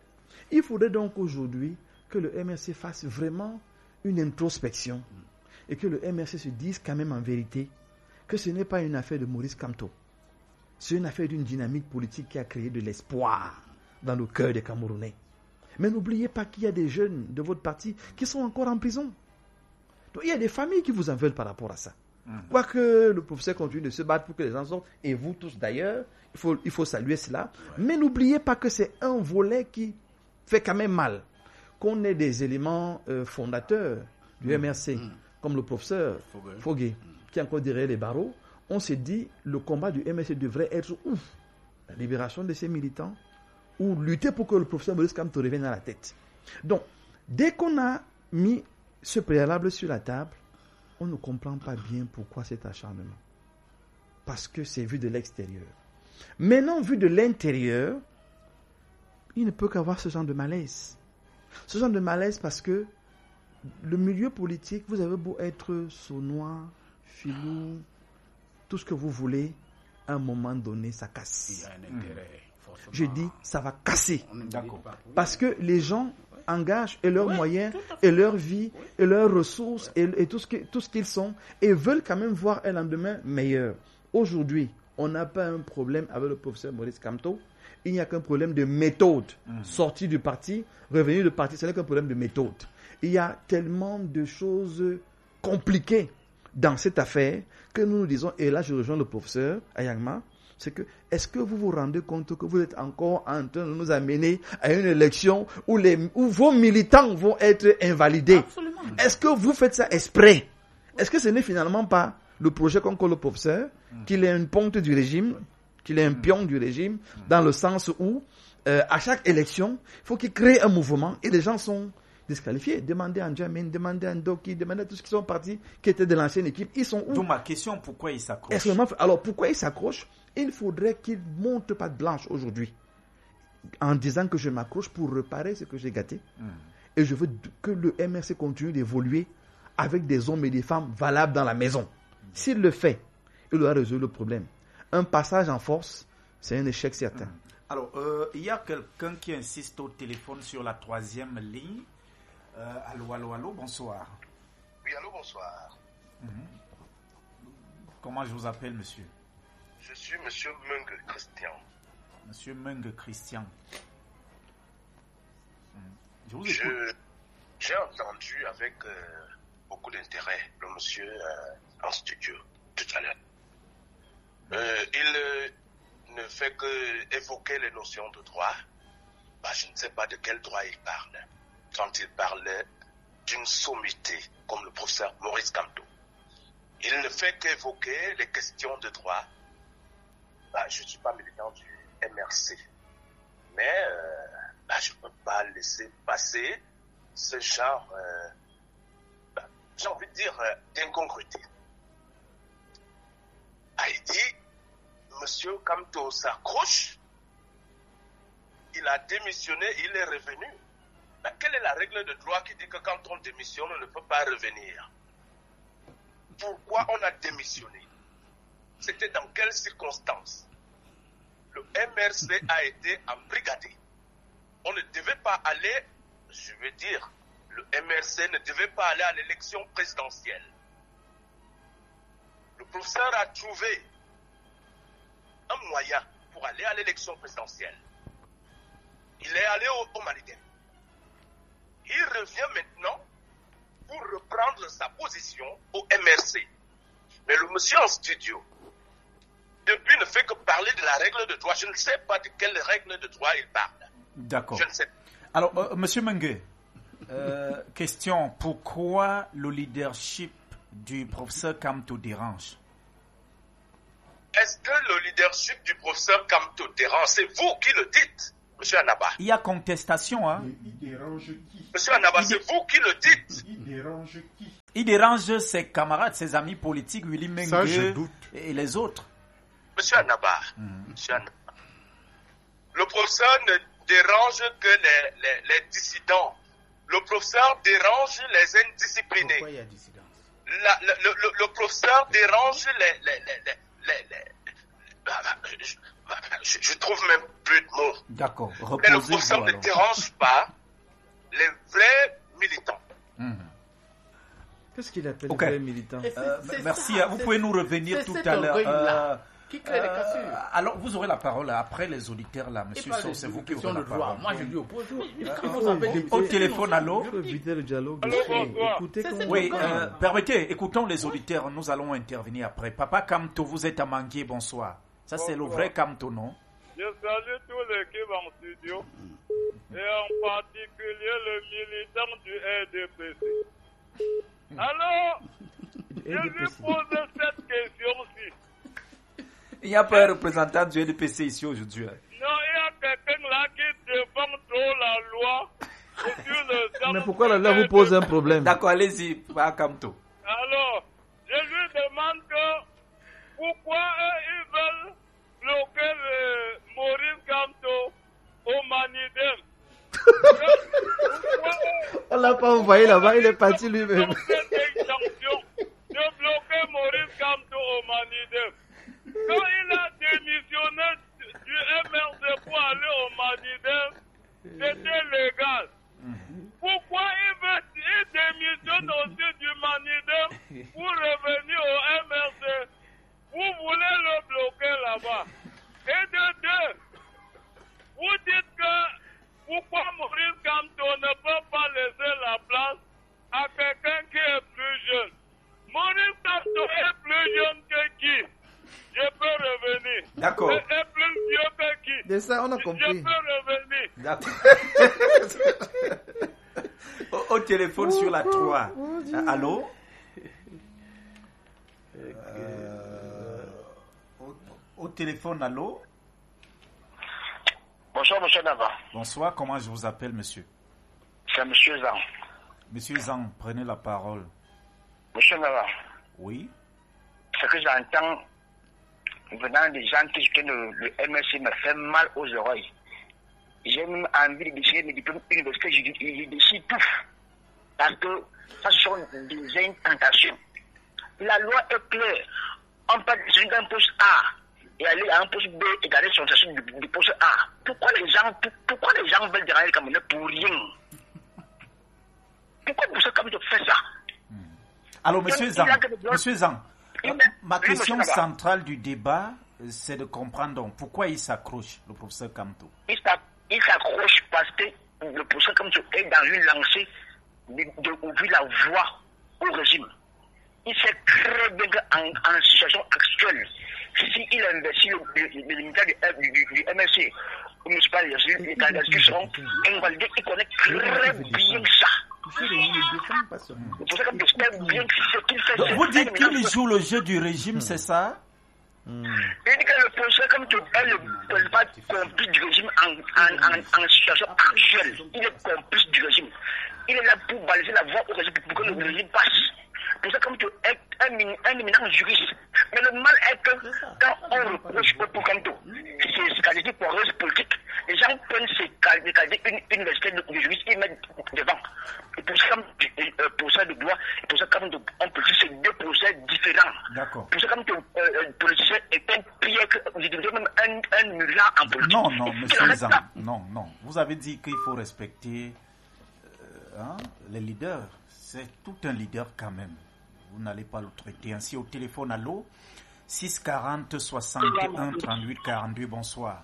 [SPEAKER 8] Il faudrait donc aujourd'hui que le MRC fasse vraiment une introspection et que le MRC se dise quand même en vérité que ce n'est pas une affaire de Maurice Kamto. C'est une affaire d'une dynamique politique qui a créé de l'espoir dans le cœur des Camerounais. Mais n'oubliez pas qu'il y a des jeunes de votre parti qui sont encore en prison. Donc il y a des familles qui vous en veulent par rapport à ça. Quoique le professeur continue de se battre pour que les gens sortent, et vous tous d'ailleurs, il faut saluer cela. Ouais. Mais n'oubliez pas que c'est un volet qui fait quand même mal. Qu'on ait des éléments fondateurs du MRC, comme le professeur Fogué, qui est encore derrière les barreaux, on s'est dit le combat du MRC devrait être la libération de ces militants, ou lutter pour que le professeur Maurice Kamto revienne à la tête. Donc, dès qu'on a mis ce préalable sur la table, on ne comprend pas bien pourquoi cet acharnement. Parce que c'est vu de l'extérieur. Maintenant, vu de l'intérieur, il ne peut qu'avoir ce genre de malaise. Ce genre de malaise parce que le milieu politique, vous avez beau être sournois, filou, tout ce que vous voulez, à un moment donné, ça casse.
[SPEAKER 7] Il y a un intérêt.
[SPEAKER 8] Je dis, ça va casser.
[SPEAKER 7] D'accord.
[SPEAKER 8] Parce que les gens engagent et leurs moyens, et leur vie, et leurs ressources, et tout ce qu'ils sont, et veulent quand même voir un lendemain meilleur. Aujourd'hui, on n'a pas un problème avec le professeur Maurice Kamto. Il n'y a qu'un problème de méthode. Sorti du parti, revenu du parti, ce n'est qu'un problème de méthode. Il y a tellement de choses compliquées dans cette affaire que nous disons, et là je rejoins le professeur Ayangma, c'est que, est-ce que vous vous rendez compte que vous êtes encore en train de nous amener à une élection où vos militants vont être invalidés?
[SPEAKER 7] Absolument.
[SPEAKER 8] Est-ce que vous faites ça exprès? Est-ce que ce n'est finalement pas le projet qu'ont le professeur, qu'il est une ponte du régime, qu'il est un pion du régime, dans le sens où, à chaque élection, il faut qu'il crée un mouvement et les gens sont disqualifiés. Demandez à N'Djamena, demandez à Ndoki, demandez à tous ceux qui sont partis, qui étaient de l'ancienne équipe, ils sont où?
[SPEAKER 2] Donc ma question, pourquoi ils s'accrochent?
[SPEAKER 8] Alors pourquoi ils s'accrochent? Il faudrait qu'ils ne montent pas de blanche aujourd'hui, en disant que je m'accroche pour réparer ce que j'ai gâté. Et je veux que le MRC continue d'évoluer avec des hommes et des femmes valables dans la maison. S'il le fait, il aura résolu le problème. Un passage en force, c'est un échec certain.
[SPEAKER 2] Alors, il y a quelqu'un qui insiste au téléphone sur la 3e ligne. Allô, bonsoir.
[SPEAKER 9] Oui, allô, bonsoir.
[SPEAKER 2] Comment je vous appelle, monsieur?
[SPEAKER 9] Je suis monsieur Meng Christian.
[SPEAKER 2] Monsieur Meng Christian. Je vous
[SPEAKER 9] écoute.
[SPEAKER 2] écoute.
[SPEAKER 9] J'ai entendu avec beaucoup d'intérêt le monsieur en studio tout à l'heure. Il ne fait que évoquer les notions de droit. Je ne sais pas de quel droit il parle. Quand il parlait d'une sommité, comme le professeur Maurice Kamto. Il ne fait qu'évoquer les questions de droit. Je ne suis pas militant du MRC. Mais je ne peux pas laisser passer ce genre, j'ai envie de dire, d'incongruité. Il dit, monsieur Kamto s'accroche, il a démissionné, il est revenu. Quelle est la règle de droit qui dit que quand on démissionne, on ne peut pas revenir? Pourquoi on a démissionné? C'était dans quelles circonstances? Le MRC a été embrigadé. On ne devait pas aller, je veux dire, le MRC ne devait pas aller à l'élection présidentielle. Le professeur a trouvé un moyen pour aller à l'élection présidentielle. Il est allé au Maliden. Il revient maintenant pour reprendre sa position au MRC. Mais le monsieur en studio, depuis, ne fait que parler de la règle de droit. Je ne sais pas de quelle règle de droit il parle.
[SPEAKER 2] D'accord.
[SPEAKER 9] Je ne sais pas.
[SPEAKER 2] Alors, monsieur Mengue, Question, pourquoi le leadership du professeur Kamto dérange?
[SPEAKER 9] Est-ce que le leadership du professeur Kamto dérange? C'est vous qui le dites, monsieur Anaba.
[SPEAKER 2] Il y a contestation, hein?
[SPEAKER 1] Il dérange qui?
[SPEAKER 9] Monsieur Anaba, c'est vous qui le dites.
[SPEAKER 1] Il dérange qui?
[SPEAKER 2] Il dérange ses camarades, ses amis politiques, Willy Mengue et les autres.
[SPEAKER 9] Monsieur Anaba, monsieur Anaba, le professeur ne dérange que les dissidents. Le professeur dérange les indisciplinés.
[SPEAKER 7] Pourquoi il y a dissidence?
[SPEAKER 9] Le professeur dérange je trouve même plus de mots.
[SPEAKER 2] D'accord.
[SPEAKER 9] Mais le professeur ne dérange pas les vrais militants.
[SPEAKER 8] Qu'est-ce qu'il appelle
[SPEAKER 2] les
[SPEAKER 8] militants?
[SPEAKER 2] Merci. Vous pouvez nous revenir tout à l'heure.
[SPEAKER 7] Qui crée les cassures?
[SPEAKER 2] Alors, vous aurez la parole après les auditeurs là, monsieur Sow, c'est vous qui aurez la parole.
[SPEAKER 7] Moi, je lui oppose.
[SPEAKER 2] Au téléphone, allô?
[SPEAKER 8] Éviter le dialogue.
[SPEAKER 2] Oui, permettez, écoutons les auditeurs, nous allons intervenir après. Papa Kamto, vous êtes à Manguier, bonsoir. Ça, c'est le vrai Kamto, non?
[SPEAKER 10] Je salue toute l'équipe en studio, et en particulier le militant du RDPC. Alors, je lui pose cette question-ci.
[SPEAKER 2] Il n'y a pas un représentant du RDPC ici aujourd'hui.
[SPEAKER 10] Non, il y a quelqu'un là qui défend trop la loi.
[SPEAKER 8] Mais pourquoi la loi vous pose un problème?
[SPEAKER 2] D'accord, allez-y, Papa Kamto.
[SPEAKER 10] Alors, je lui demande pourquoi ils veulent bloquer Maurice Kamto au Manidem.
[SPEAKER 8] On l'a pas envoyé là-bas, il est parti lui-même.
[SPEAKER 10] Cette extension de bloquer Maurice Kamto au Manidem. Quand il a démissionné du MRC pour aller au Manidem, c'était légal. Pourquoi il démissionne aussi du Manidem pour revenir au MRC? Vous voulez le bloquer là-bas. Et de deux, vous dites que pourquoi Maurice Kamto ne peut pas laisser la place à quelqu'un qui est plus jeune? Maurice Kamto est plus jeune que qui? Je peux revenir.
[SPEAKER 2] D'accord.
[SPEAKER 10] Et plus vieux que qui?
[SPEAKER 8] De ça, on a compris.
[SPEAKER 10] Je peux revenir.
[SPEAKER 2] D'accord. Au téléphone sur la 3. Allô? Au téléphone, allô?
[SPEAKER 11] Bonsoir, monsieur Nava.
[SPEAKER 2] Bonsoir, comment je vous appelle, monsieur?
[SPEAKER 11] C'est monsieur Zang.
[SPEAKER 2] Monsieur Zang, prenez la parole.
[SPEAKER 11] Monsieur Nava.
[SPEAKER 2] Oui?
[SPEAKER 11] Ce que j'entends venant des gens qui quittent le MSC me fait mal aux oreilles. J'ai même envie de déchirer mes diplômes universitaires, je déchire tout. Parce que ça, ce sont des incantations. La loi est claire. On peut décider d'un poste A et aller à un poste B et garder son station du poste A. Pourquoi les gens veulent dérailler comme on est pour rien? Pourquoi pour ça comme tu fais ça?
[SPEAKER 2] Alors, monsieur Zang, ma question centrale du débat, c'est de comprendre donc pourquoi il s'accroche, le professeur Kamto.
[SPEAKER 11] Il s'accroche parce que le professeur Kamto est dans une lancée d'ouvrir la voie au régime. Il sait très bien qu'en situation actuelle, s'il investit le militaire du MSC, au municipal, les candidats qui seront invalidés, il connaît très bien ça.
[SPEAKER 2] Donc vous dites qu'il joue le jeu du régime, c'est ça?
[SPEAKER 11] Il dit que le professeur Kamto est le complice du régime en situation actuelle. Il est complice du régime. Il est là pour balayer la voie au régime pour que le régime passe. Pour ça, comme tu es un éminent juriste. Mais le mal est que quand on reproche au Kamto ses qualités poreuses politiques, les gens prennent ces qualités université de juriste et mettent devant. Et pour ça, pour ça de droit, et pour ça, comme on peut dire, c'est deux procès différents.
[SPEAKER 2] D'accord.
[SPEAKER 11] Pour ça, comme le politicien est un pire que, je dirais même un nulard en politique.
[SPEAKER 2] Non, monsieur Zang, non. Vous avez dit qu'il faut respecter les leaders. C'est tout un leader quand même. Vous n'allez pas le traiter ainsi. Au téléphone, allô? 640 61 38 42, bonsoir.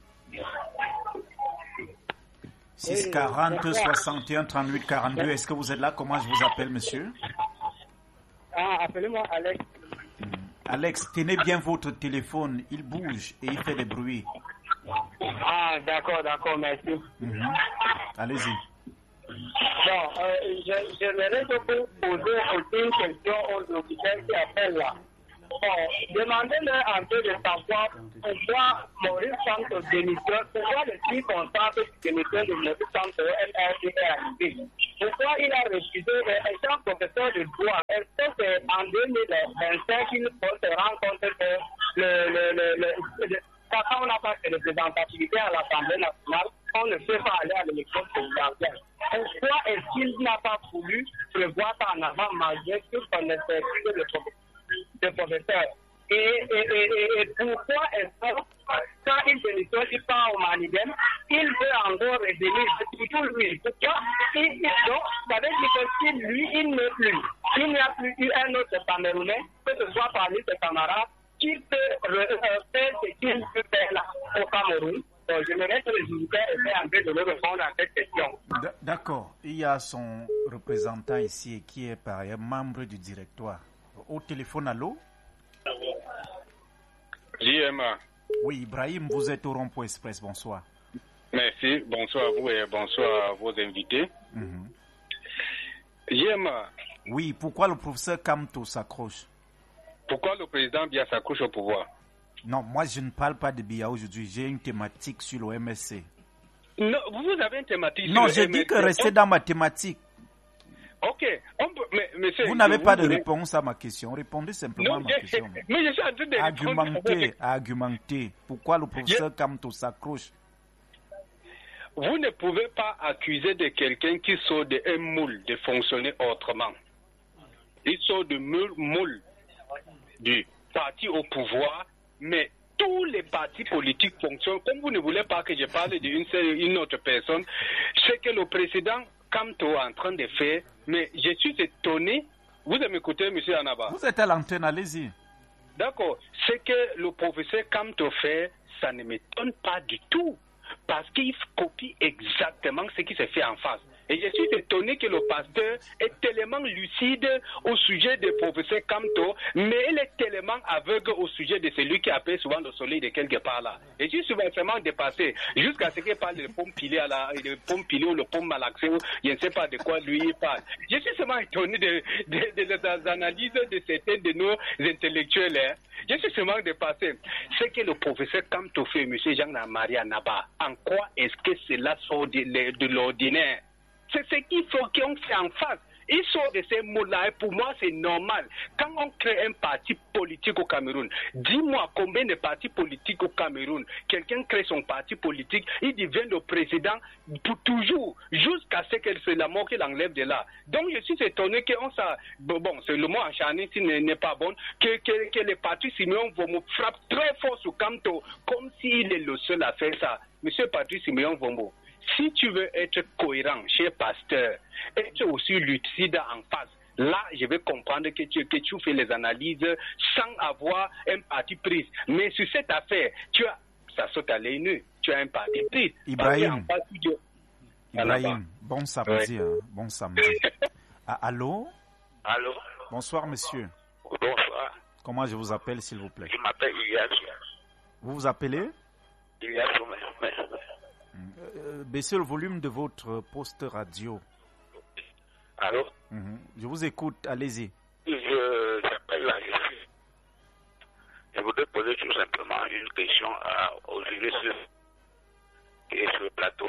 [SPEAKER 2] 640 61 38 42, est-ce que vous êtes là? Comment je vous appelle, monsieur?
[SPEAKER 10] Appelez-moi Alex.
[SPEAKER 2] Alex, tenez bien votre téléphone, il bouge et il fait des bruits.
[SPEAKER 10] D'accord, merci.
[SPEAKER 2] Allez-y.
[SPEAKER 10] j'aimerais beaucoup poser aussi une question aux auditeurs qui appellent là. Bon, demandez-leur un peu de savoir pourquoi Maurice Kamto démissionne, pourquoi les circonstances de démission de Maurice Kamto est arrivé. Pourquoi il a refusé, étant professeur de droit, est-ce que c'est en 2025 qu'il faut se rendre compte que quand on n'a pas de représentativité à l'Assemblée nationale, on ne peut pas aller à l'élection présidentielle. Pourquoi est-ce qu'il n'a pas voulu prévoir ça en avant malgré tout son expertise de professeur? Et pourquoi est-ce que quand il démissionne, il part au Manidem, il veut encore revenir, c'est toujours lui. Pourquoi? Donc, ça veut dire que si lui, il n'est plus, il n'y a plus eu un autre Camerounais, que ce soit parmi ses camarades, qui peut faire ce qu'il peut faire là au Cameroun. Donc, je me laisse les auditeurs essayer un peu de me répondre à cette question.
[SPEAKER 2] D'accord. Il y a son représentant ici qui est par ailleurs membre du directoire. Au téléphone, allô?
[SPEAKER 12] JMA.
[SPEAKER 2] Oui, Ibrahim, vous êtes au Rond-Point Express. Bonsoir.
[SPEAKER 12] Merci. Bonsoir à vous et bonsoir à vos invités. JMA.
[SPEAKER 2] Oui, pourquoi le professeur Kamto s'accroche?
[SPEAKER 12] Pourquoi le président Biya s'accroche au pouvoir?
[SPEAKER 2] Non, moi je ne parle pas de Biya aujourd'hui. J'ai une thématique sur le MSC.
[SPEAKER 12] Non, vous avez une thématique
[SPEAKER 2] sur le
[SPEAKER 12] MSC.
[SPEAKER 2] Non, j'ai dit que restez dans ma thématique.
[SPEAKER 12] Ok. Monsieur,
[SPEAKER 2] vous n'avez pas de réponse à ma question. Répondez simplement à ma question.
[SPEAKER 12] Mais je suis en train de
[SPEAKER 2] argumenter. Pourquoi le professeur Kamto s'accroche?
[SPEAKER 12] Vous ne pouvez pas accuser de quelqu'un qui sort d'un moule de fonctionner autrement. Il sort du moule du parti au pouvoir, mais tous les partis politiques fonctionnent. Comme vous ne voulez pas que je parle d'une autre personne, c'est que le président Kamto est en train de faire, mais je suis étonné. Vous m'écoutez, M. Anaba?
[SPEAKER 2] Vous êtes à l'antenne, allez-y.
[SPEAKER 12] D'accord. Ce que le professeur Kamto fait, ça ne m'étonne pas du tout, parce qu'il copie exactement ce qui se fait en face. Et je suis étonné que le pasteur est tellement lucide au sujet du professeur Kamto, mais il est tellement aveugle au sujet de celui qui appelle souvent le soleil de quelque part là. Et je suis vraiment dépassé jusqu'à ce qu'il parle de pomme pilée ou le pomme malaxé, ou je ne sais pas de quoi lui il parle. Je suis vraiment étonné des analyses de certains de nos intellectuels. Hein. Je suis vraiment dépassé. Ce que le professeur Kamto fait, M. Jean-Marie Anaba, en quoi est-ce que cela sort de l'ordinaire? C'est ce qu'il faut qu'on fait en face. Ils sont de ces mots-là et pour moi c'est normal. Quand on crée un parti politique au Cameroun, dis-moi combien de partis politiques au Cameroun, quelqu'un crée son parti politique, il devient le président pour toujours, jusqu'à ce que c'est la mort qu'il enlève de là. Donc je suis étonné qu'on ça, bon c'est le mot encharné s'il n'est pas bon, que les partis Siméon Vomo frappent très fort sur Kamto, comme s'il est le seul à faire ça. Monsieur Patrice Siméon Vomo, si tu veux être cohérent, cher pasteur, être aussi lucide en face, là, je vais comprendre que tu fais les analyses sans avoir un parti pris. Mais sur cette affaire, ça saute à l'œil nu, tu as un parti pris.
[SPEAKER 2] Ibrahim, bon samedi. Oui. Bon samedi. Allô?
[SPEAKER 13] Allô?
[SPEAKER 2] Bonsoir, monsieur.
[SPEAKER 13] Bonsoir.
[SPEAKER 2] Comment je vous appelle, s'il vous plaît?
[SPEAKER 13] Je m'appelle Ilias.
[SPEAKER 2] Vous vous appelez?
[SPEAKER 13] Ilias.
[SPEAKER 2] Baissez le volume de votre poste radio.
[SPEAKER 13] Allô?
[SPEAKER 2] Je vous écoute, allez-y.
[SPEAKER 13] J'appelle la justice. Je voudrais poser tout simplement une question aux juristes qui est sur le plateau.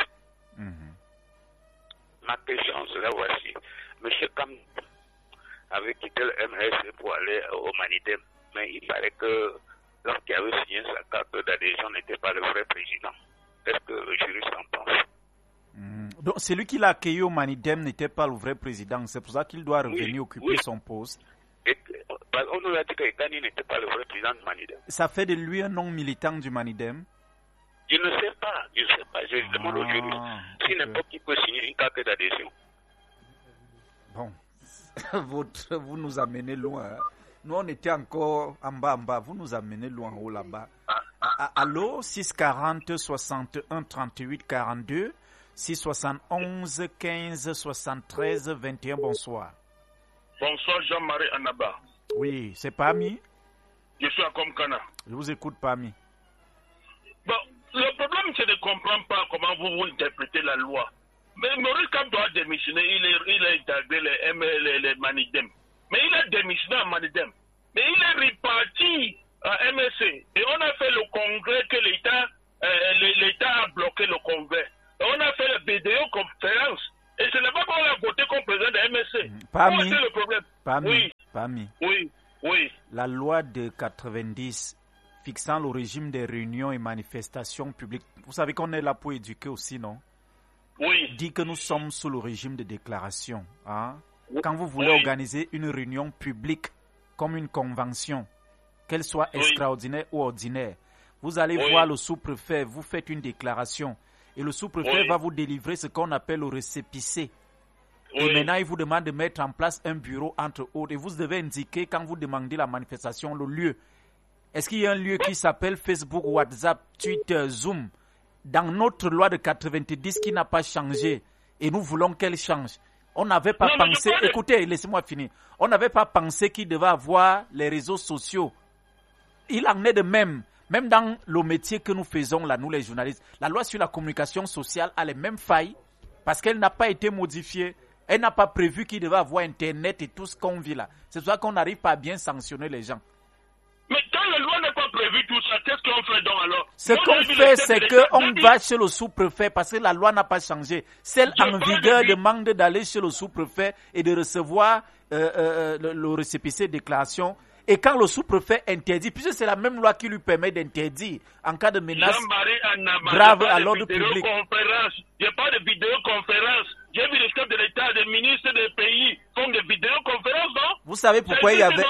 [SPEAKER 13] Ma question, c'est la voici. Monsieur Kam avait quitté le MRC pour aller au Manidem, mais il paraît que lorsqu'il avait signé sa carte d'adhésion n'était pas le vrai président. Est-ce que le juriste en pense?
[SPEAKER 2] Donc, celui qui l'a accueilli au Manidem n'était pas le vrai président. C'est pour ça qu'il doit revenir occuper son poste.
[SPEAKER 13] On nous a dit que Gani n'était pas le vrai président du Manidem.
[SPEAKER 2] Ça fait de lui un non-militant du Manidem?
[SPEAKER 13] Je ne sais pas. Je demande au juriste si n'importe qui peut signer une carte d'adhésion.
[SPEAKER 2] Bon. Vous nous amenez loin. Hein? Nous, on était encore en bas. Vous nous amenez loin, haut là-bas. Allô, 640 61 38 42, 671 15 73 21, bonsoir.
[SPEAKER 14] Bonsoir Jean-Marie Anaba.
[SPEAKER 2] Oui, c'est Pami.
[SPEAKER 14] Je suis à Komkana.
[SPEAKER 2] Je vous écoute, Pami.
[SPEAKER 14] Bon, le problème c'est de ne comprendre pas comment vous interprétez la loi. Mais Maurice Kamto a démissionné, il a intégré les Manidem. Mais il a démissionné à Manidem. Mais il est reparti à MSC. Et on a fait le congrès que l'État a bloqué le congrès. Et on a fait la vidéoconférence. Et ce n'est pas qu'on a voté comme président de MSC.
[SPEAKER 2] Pami,
[SPEAKER 14] c'est le problème.
[SPEAKER 2] Pami.
[SPEAKER 14] Oui.
[SPEAKER 2] La loi de 90 fixant le régime des réunions et manifestations publiques, vous savez qu'on est là pour éduquer aussi, non?
[SPEAKER 14] Oui.
[SPEAKER 2] Dit que nous sommes sous le régime de déclaration. Hein? Quand vous voulez organiser une réunion publique comme une convention, qu'elle soit extraordinaire ou ordinaire, vous allez voir le sous-préfet, vous faites une déclaration et le sous-préfet va vous délivrer ce qu'on appelle le récépissé. Et maintenant, il vous demande de mettre en place un bureau entre autres et vous devez indiquer quand vous demandez la manifestation le lieu. Est-ce qu'il y a un lieu qui s'appelle Facebook, WhatsApp, Twitter, Zoom dans notre loi de 90 qui n'a pas changé et nous voulons qu'elle change? On n'avait pas pensé, écoutez, laissez-moi finir. On n'avait pas pensé qu'il devait avoir les réseaux sociaux. Il en est de même dans le métier que nous faisons là, nous les journalistes. La loi sur la communication sociale a les mêmes failles parce qu'elle n'a pas été modifiée. Elle n'a pas prévu qu'il devait avoir Internet et tout ce qu'on vit là. C'est pour ça qu'on n'arrive pas à bien sanctionner les gens.
[SPEAKER 14] Mais quand la loi n'a pas prévu tout ça, qu'est-ce qu'on fait donc alors?
[SPEAKER 2] Ce qu'on fait, c'est qu'on va chez le sous-préfet parce que la loi n'a pas changé. Celle en vigueur demande d'aller chez le sous-préfet et de recevoir le récépissé de déclaration. Et quand le sous-préfet interdit, puisque c'est la même loi qui lui permet d'interdire en cas de menace grave à l'ordre public.
[SPEAKER 14] Il n'y a pas de vidéoconférence. J'ai vu les chefs de l'État, des ministres des pays font des vidéoconférences, non?
[SPEAKER 2] Vous savez pourquoi il y avait...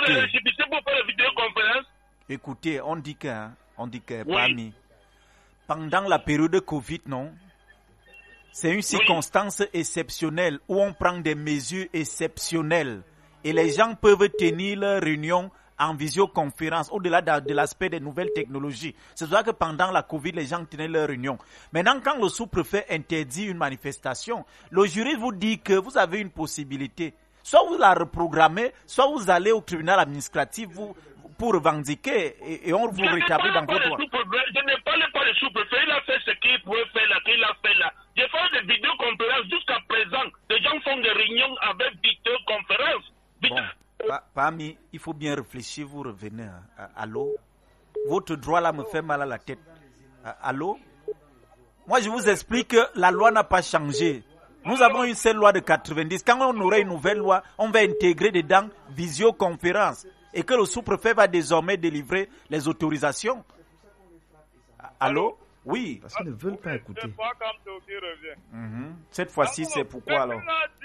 [SPEAKER 14] Écoutez,
[SPEAKER 2] on dit que parmi... Pendant la période de Covid, non? C'est une circonstance exceptionnelle où on prend des mesures exceptionnelles. Et les gens peuvent tenir leur réunion en visioconférence, au-delà de l'aspect des nouvelles technologies. C'est pour ça que pendant la Covid, les gens tenaient leur réunion. Maintenant, quand le sous-préfet interdit une manifestation, le jury vous dit que vous avez une possibilité. Soit vous la reprogrammez, soit vous allez au tribunal administratif pour revendiquer et on vous rétablit dans votre droit.
[SPEAKER 14] Je ne parle pas du sous-préfet, il a fait ce qu'il pouvait faire là, qu'il a fait là. J'ai fait des vidéoconférences jusqu'à présent. Les gens font des réunions avec vidéoconférences.
[SPEAKER 2] Bon, Pami, il faut bien réfléchir, vous revenez. Allô? Votre droit là me fait mal à la tête. Allô? Moi, je vous explique que la loi n'a pas changé. Nous avons une seule loi de 90. Quand on aurait une nouvelle loi, on va intégrer dedans visioconférence. Et que le sous-préfet va désormais délivrer les autorisations. Allô? Oui.
[SPEAKER 8] Parce qu'ils ne veulent pas écouter.
[SPEAKER 10] C'est pas Kamto qui revient.
[SPEAKER 2] Cette fois-ci, c'est pourquoi alors?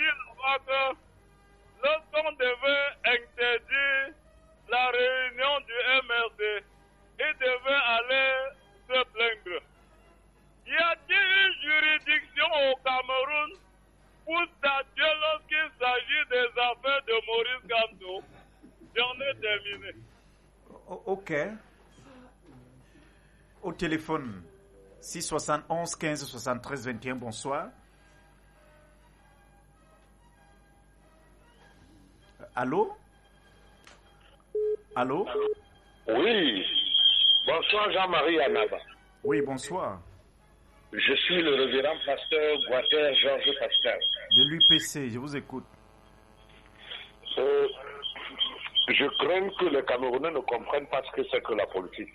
[SPEAKER 10] Lorsqu'on devait interdire la réunion du MRD, il devait aller se plaindre. Y a-t-il une juridiction au Cameroun pour statuer lorsqu'il s'agit des affaires de Maurice Kamto? J'en ai terminé.
[SPEAKER 2] Ok. Au téléphone, 671 15 73 21, bonsoir. Allô? Allô?
[SPEAKER 15] Oui. Bonsoir Jean-Marie Anaba.
[SPEAKER 2] Oui, bonsoir.
[SPEAKER 15] Je suis le révérend pasteur Guater Georges Pasteur.
[SPEAKER 2] De l'UPC, je vous écoute.
[SPEAKER 15] Je crains que les Camerounais ne comprennent pas ce que c'est que la politique.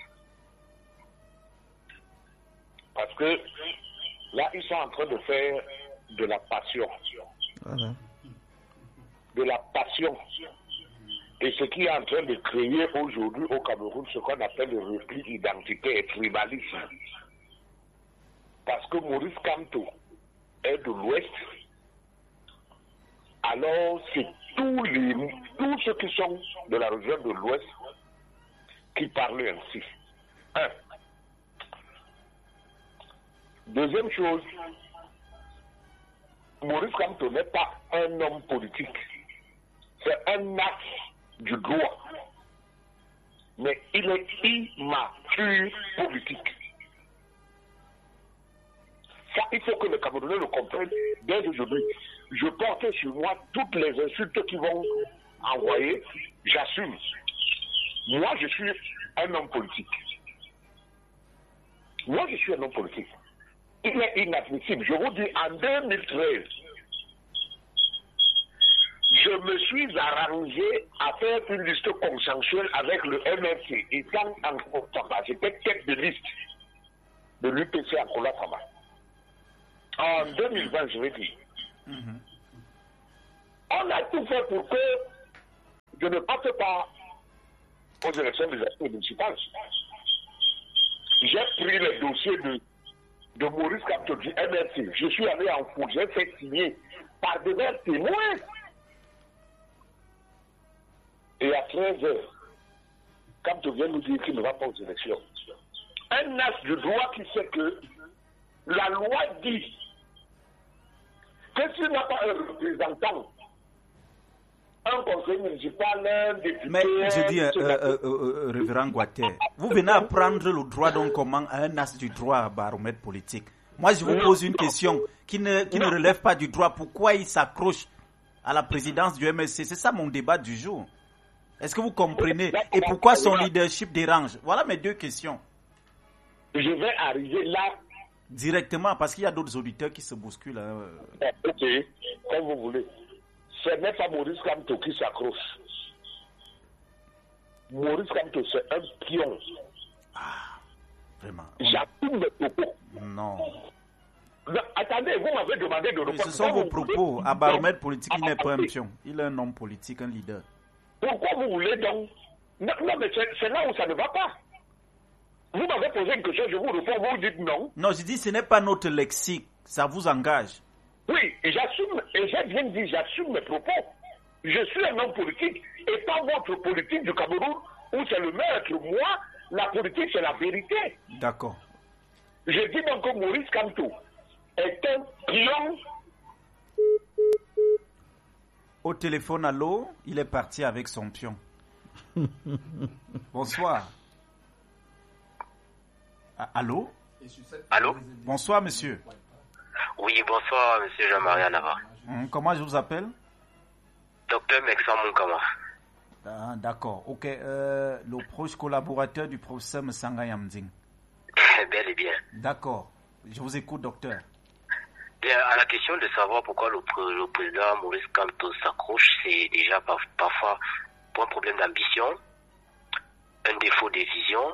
[SPEAKER 15] Parce que là, ils sont en train de faire de la passion.
[SPEAKER 8] Voilà.
[SPEAKER 15] De la passion. Et ce qui est en train de créer aujourd'hui au Cameroun, ce qu'on appelle le repli identitaire et tribalisme. Parce que Maurice Kamto est de l'Ouest, alors c'est tous ceux qui sont de la région de l'Ouest qui parlent ainsi. Un. Deuxième chose, Maurice Kamto n'est pas un homme politique. C'est un acte du droit. Mais il est immature politique. Ça, il faut que les Camerounais le comprennent dès aujourd'hui. Je porte sur moi toutes les insultes qu'ils vont envoyer. J'assume. Moi, je suis un homme politique. Moi, je suis un homme politique. il est inadmissible. Je vous dis, en 2013, je me suis arrangé à faire une liste consensuelle avec le MRC, étant en Kolafama. J'étais tête de liste de l'UPC à Kolafama. En 2020, je vais dire. On a tout fait pour que je ne passe pas aux élections des élections municipales. J'ai pris le dossier de Maurice Kamto du MRC. Je suis allé en cours, j'ai fait signer par divers témoins. Et à 13h, Kamto vient nous dire qu'il ne va pas aux élections. Un as du droit qui sait que la loi dit que s'il n'a pas un représentant, un conseil municipal, un député...
[SPEAKER 2] Mais je dis, révérend Guater, vous venez apprendre le droit donc comment un as du droit à baromètre politique. Moi, je vous pose une question qui ne relève pas du droit. Pourquoi il s'accroche à la présidence du MSC? C'est ça mon débat du jour. Est-ce que vous comprenez? Et pourquoi son leadership dérange? Voilà mes deux questions.
[SPEAKER 15] Je vais arriver là.
[SPEAKER 2] Directement, parce qu'il y a d'autres auditeurs qui se bousculent.
[SPEAKER 15] Ok, comme vous voulez. Ce n'est pas Maurice Kamto qui s'accroche. Maurice Kamto, c'est un pion.
[SPEAKER 2] Ah, vraiment.
[SPEAKER 15] J'assume mes propos.
[SPEAKER 2] Non.
[SPEAKER 15] Attendez, vous m'avez demandé de répondre.
[SPEAKER 2] Ce sont vos propos. À baromètre politique, il n'est pas un pion. Il est un homme politique, un leader.
[SPEAKER 15] Pourquoi vous voulez donc... Non, mais c'est là où ça ne va pas. Vous m'avez posé une question, je vous réponds, vous dites non.
[SPEAKER 2] Non, je dis ce n'est pas notre lexique. Ça vous engage.
[SPEAKER 15] Oui, j'assume, et j'ai bien dit, j'assume mes propos. Je suis un homme politique, et pas votre politique du Cameroun, où c'est le maître. Moi, la politique, c'est la vérité.
[SPEAKER 2] D'accord.
[SPEAKER 15] Je dis donc que Maurice Kamto est un pion.
[SPEAKER 2] Au téléphone, allô, il est parti avec son pion. Bonsoir. Allô?
[SPEAKER 16] Allô?
[SPEAKER 2] Bonsoir, monsieur.
[SPEAKER 16] Oui, bonsoir, monsieur Jean-Marie Anava.
[SPEAKER 2] Comment je vous appelle?
[SPEAKER 16] Docteur Mexan Moukama.
[SPEAKER 2] D'accord, ok. Le proche collaborateur du professeur Msanga Yamding.
[SPEAKER 16] Bel et bien.
[SPEAKER 2] D'accord, je vous écoute, docteur.
[SPEAKER 16] Bien, à la question de savoir pourquoi le président Maurice Kamto s'accroche, c'est déjà parfois pour un problème d'ambition, un défaut de vision,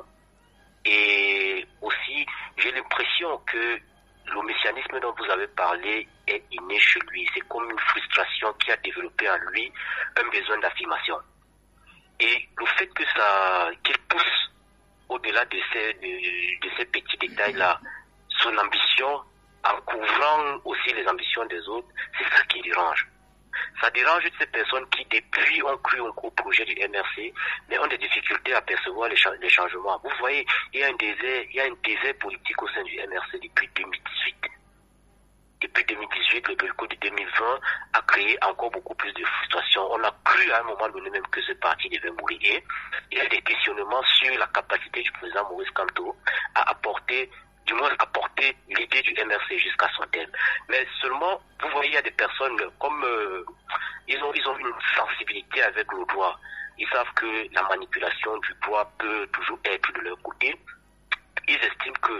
[SPEAKER 16] et aussi, j'ai l'impression que le messianisme dont vous avez parlé est inné chez lui. C'est comme une frustration qui a développé en lui un besoin d'affirmation. Et le fait qu'il pousse au-delà de ces petits détails-là, son ambition, en couvrant aussi les ambitions des autres, c'est ça qui dérange. Ça dérange ces personnes qui, depuis, ont cru au projet du MRC, mais ont des difficultés à percevoir les changements. Vous voyez, il y a un désert politique au sein du MRC depuis 2018. Depuis 2018, le boycott de 2020 a créé encore beaucoup plus de frustration. On a cru à un moment donné même que ce parti devait mourir. Et il y a des questionnements sur la capacité du président Maurice Kamto à apporter l'idée du MRC jusqu'à son terme. Mais seulement, vous voyez, il y a des personnes comme ils ont une sensibilité avec le droit. Ils savent que la manipulation du droit peut toujours être de leur côté. Ils estiment que,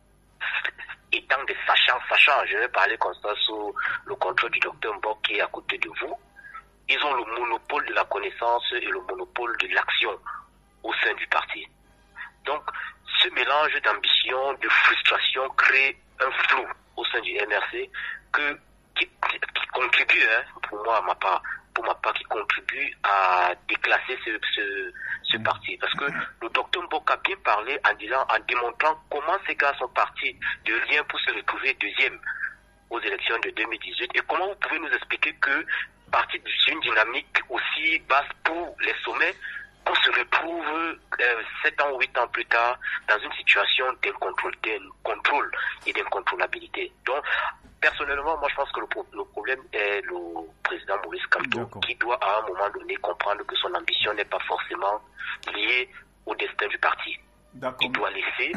[SPEAKER 16] étant des sachants, je vais parler comme ça sous le contrôle du docteur Mbok qui est à côté de vous, ils ont le monopole de la connaissance et le monopole de l'action au sein du parti. Donc, ce mélange d'ambition, de frustration crée un flou au sein du MRC qui contribue, pour ma part, qui contribue à déclasser ce parti. Parce que le docteur Mbok a bien parlé en démontrant comment ces gars sont partis de rien pour se retrouver deuxième aux élections de 2018. Et comment vous pouvez nous expliquer que, parti d'une dynamique aussi basse pour les sommets, on se retrouve 7 ans ou 8 ans plus tard dans une situation d'incontrôle et d'incontrôlabilité. Donc, personnellement, moi je pense que le problème est le président Maurice Kamto qui doit à un moment donné comprendre que son ambition n'est pas forcément liée au destin du parti. Il doit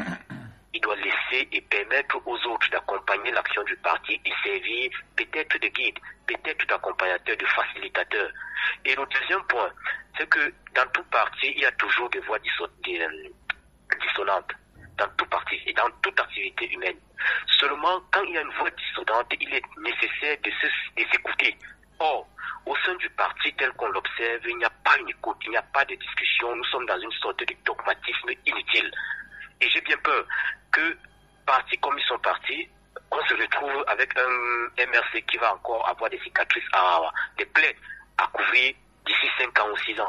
[SPEAKER 16] laisser et permettre aux autres d'accompagner l'action du parti et servir peut-être de guide, peut-être d'accompagnateur, de facilitateur. Et le deuxième point, c'est que dans tout parti, il y a toujours des voix dissonantes. dans tout parti et dans toute activité humaine. Seulement, quand il y a une voix dissonante, il est nécessaire de s'écouter. Or, au sein du parti tel qu'on l'observe, il n'y a pas une écoute, il n'y a pas de discussion. Nous sommes dans une sorte de dogmatisme inutile. Et j'ai bien peur que, partis comme ils sont partis, on se retrouve avec un MRC qui va encore avoir des cicatrices, des plaies à couvrir d'ici 5 ans ou 6 ans.